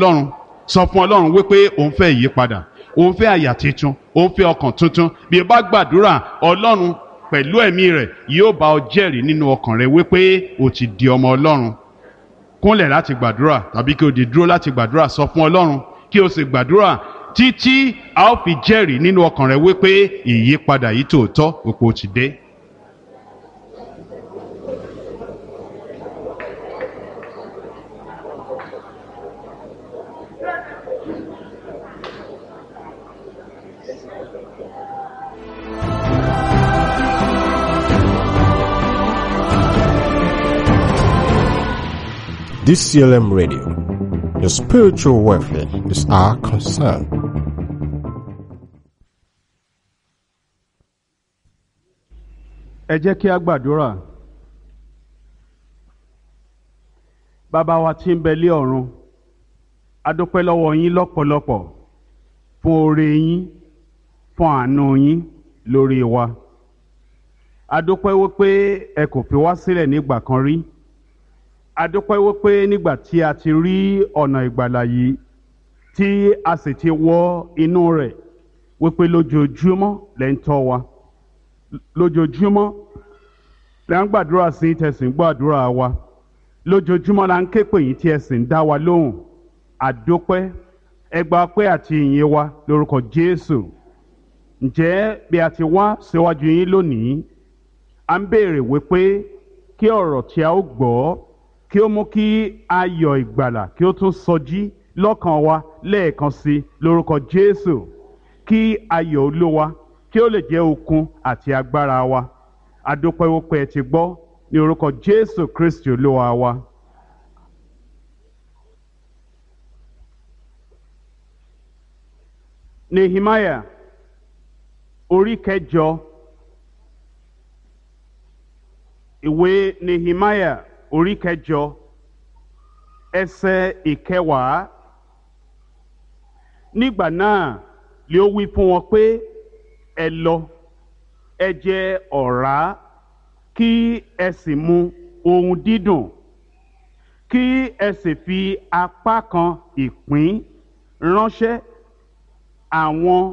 Ọlọ́run wípé òun fẹ́ ìyípadà, òun fẹ́ àyà tuntun, òun fẹ́ ọkàn tuntun. Bí o bá gbàdúrà, Ọlọ́run pẹ̀lú ẹ̀mí rẹ̀ yóò bá ọ jẹ́rìí nínú ọkàn rẹ wípé o ti di ọmọ Ọlọ́run. Kúnlẹ̀ láti gbàdúrà tàbí kí o dìde dúró láti gbàdúrà. Sọ fún Ọlọ́run kí o sì gbàdúrà títí a ó fi jẹ́rìí nínú ọkàn rẹ wípé ìyípadà yìí tòótọ́ òpó ti dé. DCLM Radio. Your spiritual welfare is our concern. Ẹ jẹ́ kí a gbàdúrà. Bàbá wa tí ń bẹ lé ọ̀run, a dúpẹ́ lọ́wọ́ yín lọ́pọ̀lọpọ̀ fún oore yín, fún àánú yín lórí wa. A dúpẹ́ wípé ẹ kò fi wá sílẹ̀ nígbà kan rí. A dúpẹ́ wípé nígbà tí a ti rí ọ̀nà ìgbàlà yìí tí a sì ti wọ inú rẹ̀, wípé lójoojúmọ́ lẹ́ ń tọ́ wa, lójoojúmọ́ lẹ́ ń gbàdúrà sí tẹ̀sí ń gbàdúrà wa, lójoojúmọ́ la ń ké pè yín tí ẹ sì ń dá wa lóhùn. A dúpẹ́, ẹ gba ọpẹ́ àti ìyìn wa lórúkọ Jésù. Ǹjẹ́ bí a ti wá síwájú yín lónìí, a ń béèrè wípé kí ọ̀rọ̀ tí a ó gbọ́ kí ó mú kí ayọ̀ ìgbàlà kí ó tún sọjí lọ́kàn wa lẹ́ẹ̀kan sí lórúkọ Jésù. Kí ayọ̀ Olúwa kí ó lè jẹ́ okun àti agbára wa. A dúpẹ́ wípé ẹ ti gbọ́ ní orúkọ Jésù Kristi Olúwa wa. Nehemiah orí kẹjọ. Ìwé Nehemiah orí kẹjọ ẹsẹ̀ ìkẹwàá. Nígbà náà lé ó wí fún wọn pé ẹ lọ, ẹ jẹ ọ̀rá, kí ẹ sì mu ohun dídùn, kí ẹ sì fi apá kan ìpín ránṣẹ́ àwọn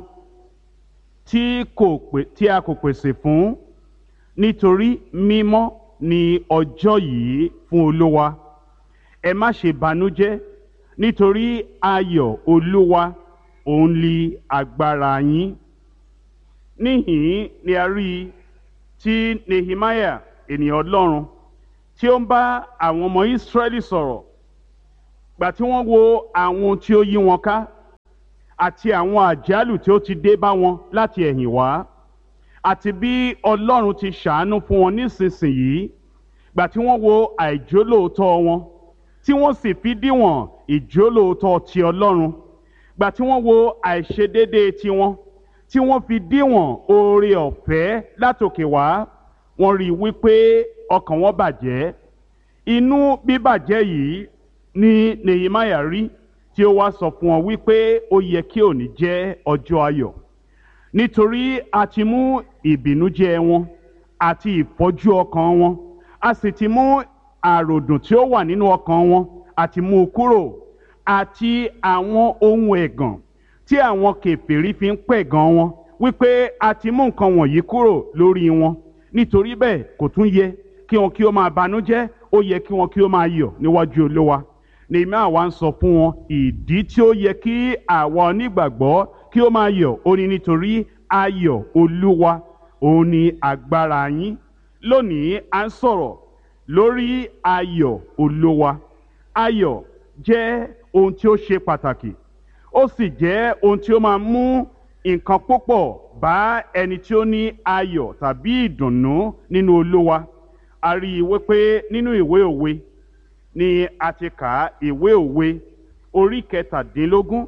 tí a kò pèsè fún, nítorí mímọ́ ni ọjọ́ yìí fún Olúwa. Ẹ má ṣe banújẹ́, nítorí ayọ̀ Olúwa òun ni agbára yín. níhìn ni a rí i tí Nehemiah ènìyàn Ọlọ́run tí ó ń bá àwọn ọmọ Ísírẹ́lì sọ̀rọ̀ gbà tí wọ́n wo àwọn tí ó yí wọn ká àti àwọn àjálù tí ó ti dé bá wọn láti ẹ̀yìn wá àti bí Ọlọ́run ti ṣàánú fún wọn nísinsìnyí gbà tí wọ́n wo àìjólóòótọ́ wọn tí wọ́n sì fi díwọ̀n ìjólóòótọ́ ti Ọlọ́run gbà tí wọ́n wo àìṣedéédéé tiwọn tí wọ́n fi díwọ̀n oore ọ̀fẹ́ látòkè wá wọ́n rí i wípé ọkàn wọn bàjẹ́. Inú bíbàjẹ́ yìí ni Nehemiah rí tí ó wá sọ fún wọn wípé ó yẹ kí òní jẹ́ ọjọ́ ayọ̀ nítorí a ti mú ìbìnújẹ́ wọn àti ìfọ́jú ọkàn wọn a sì ti mú àròdùn tí ó wà nínú ọkàn wọn àti mú u kúrò àti àwọn ohun ẹ̀gàn tí àwọn kèfèrí fi ń pẹ̀gàn wọn wípé a ti mú nǹkan wọ̀nyí kúrò lórí wọn nítorí bẹ́ẹ̀ kò tún yẹ kí wọn kí ó máa banújẹ́ ó yẹ kí wọn kí ó máa yọ̀ níwájú Olúwa. Nehemiah wá ń sọ fún wọn ìdí tí ó yẹ kí àwa onígbàgbọ́ kí ó máa yọ̀ ó ní nítorí ayọ̀ Olúwa òun ni agbára yín. Lónìí à ń sọ̀rọ̀ lórí ayọ̀ Olúwa. Ayọ̀ jẹ́ ohun tí ó ṣe pàtàkì ó sì jẹ́ ohun tí ó máa mú nǹkan púpọ̀ bá ẹni tí ó ní ayọ̀ tàbí ìdùnnú nínú Olúwa. A rí i wípé nínú ìwé òwe ni a ti kà á, ìwé òwe orí 17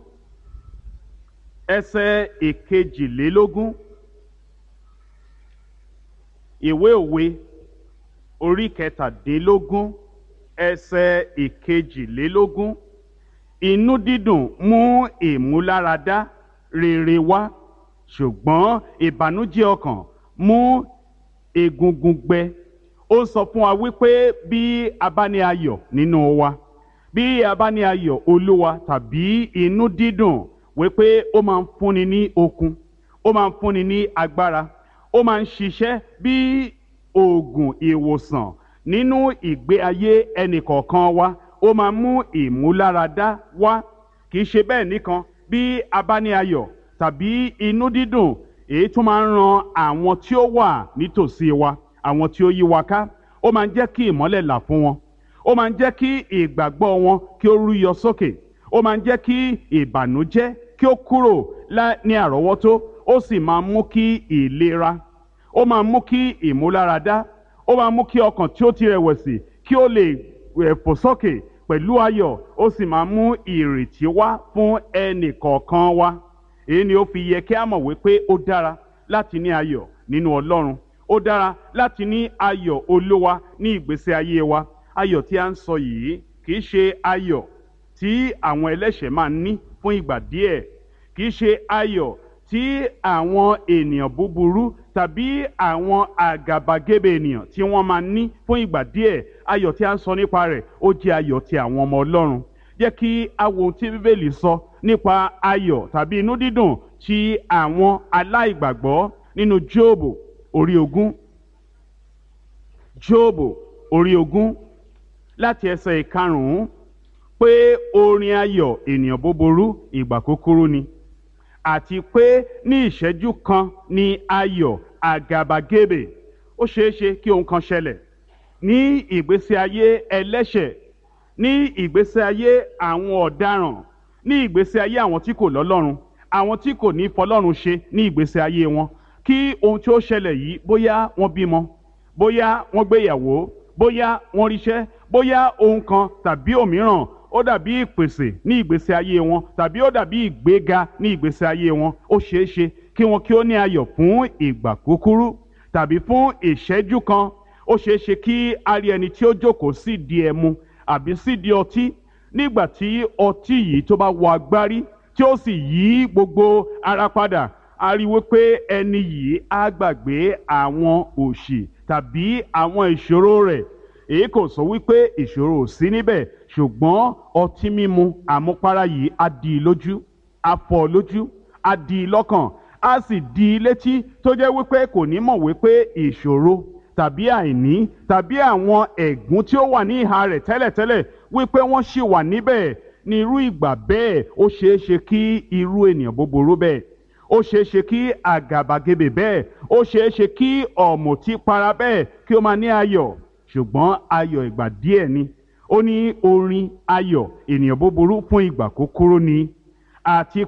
ẹsẹ̀ 22. Ìwé òwe orí 17 ẹsẹ̀ 22. Inú dídùn mú ìmúláradá rere wá ṣùgbọ́n ìbànújẹ́ ọkàn mú egungun gbẹ. Ó sọ fún wa wípé bí a bá ní ayọ̀ nínú wa bí a bá ní ayọ̀ Olúwa tàbí inú dídùn wípé ó máa ń fúnni ní okun ó máa ń fúnni ní agbára ó máa ń ṣiṣẹ́ bí oògùn ìwòsàn nínú ìgbé ayé ẹnìkọ̀ọ̀kan wa ó máa mú ìmúláradá wá. Kì í ṣe bẹ́ẹ̀ nìkan bí a bá ní ayọ̀ tàbí inú dídùn èyí tó máa ń ran àwọn tí ó wà nítòsí wa àwọn tí ó yí wa ká ó máa ń jẹ́ kí ìmọ́lẹ̀ là fún wọn ó máa ń jẹ́ kí ìgbàgbọ́ wọn kí ó rúyọ sókè ó máa ń jẹ́ kí ìbànújẹ́ kí ó kúrò ní àrọ́wọ́tó ó sì máa mú kí ìlera ó máa mú kí ìmúláradá ó máa mú kí ọkàn tí ó ti rẹ̀wẹ̀sì kí ó lè fò sókè pẹ̀lú ayọ̀ ó sì máa mú ìrètí wá fún ẹnì kọ̀ọ̀kan wa. Èyí ni ó fi yẹ kí a mọ̀ wípé ó dára láti ní ayọ̀ nínú Ọlọ́run ó dára láti ní ayọ̀ Olúwa ní ìgbésí ayé wa. Ayọ̀ tí a ń sọ yìí kì í ṣe ayọ̀ tí àwọn ẹlẹ́ṣẹ̀ máa ń ní fún ìgbà díẹ̀ kì í ṣe ayọ̀ tí àwọn ènìyàn búburú tàbí àwọn àgàbàgebè ènìyàn tí wọ́n máa ní fún ìgbà díẹ̀. Ayọ̀ tí a ń sọ nípa rẹ̀ ó jẹ́ ayọ̀ ti àwọn ọmọ Ọlọ́run. Jẹ́ kí a wo ohun tí Bíbélì sọ nípa ayọ̀ tàbí inú dídùn ti àwọn aláìgbàgbọ́ nínú Jóòbù orí 20. Jóòbù orí 20 láti ẹsẹ̀ 5 pé orin ayọ̀ ènìyàn búburú ìgbà kúkúrú ni àti pé ní ìṣẹ́jú kan ni ayọ̀ àgàbàgebè. Ó ṣeéṣe kí ohun kan ṣẹlẹ̀ ní ìgbésí ayé ẹlẹ́ṣẹ̀ ní ìgbésí ayé àwọn ọ̀daràn ní ìgbésí ayé àwọn tí kò lọ́lọ́run àwọn tí kò ní fọlọ́run ṣe ní ìgbésí ayé wọn kí ohun tí ó ṣẹlẹ̀ yìí bóyá wọ́n bímọ bóyá wọ́n gbéyàwó bóyá wọ́n ríṣẹ́ bóyá ohun kan tàbí òmíràn ó dàbí ìpèsè ní ìgbésí ayé wọn tàbí ó dàbí ìgbéga ní ìgbésí ayé wọn. Ó ṣeéṣe kí wọn kí ó ní ayọ̀ fún ìgbà kúkúrú tàbí fún ìṣẹ́jú kan. Ó ṣeéṣe kí a rí ẹni tí ó jókòó sídìí ẹmu àbí sídìí ọtí nígbà tí ọtí yìí tó bá wọ agbárí tí ó sì yí gbogbo ara padà a rí wípé ẹni yìí á gbàgbé àwọn òṣì tàbí àwọn ìṣòro rẹ̀. Èyí kò sọ wípé ìṣòro ò sí níbẹ̀ ṣùgbọ́n ọtí mímu àmupara yìí á dì í lójú á fọ́ lójú á dì í lọ́kàn á sì dì í létí tó jẹ́ wípé kò ní mọ̀ wípé ìṣòro tàbí àìní tàbí àwọn ẹ̀gún tí ó wà ní ìhà rẹ̀ tẹ́lẹ̀tẹ́lẹ̀ wípé wọ́n ṣì wà níbẹ̀. Ní irú ìgbà bẹ́ẹ̀ ó ṣeéṣe kí irú ènìyàn búburú bẹ́ẹ̀ ó ṣeé ṣe kí àgàbàgebè bẹ́ẹ̀, ó ṣeé ṣe kí ọ̀mùtípara bẹ́ẹ̀ kí ó máa ní ayọ̀, ṣùgbọ́n ayọ̀ ìgbà díẹ̀ ni. Ó ní orin ayọ̀ ènìyàn búburú fún ìgbà kúkúrú ni, àti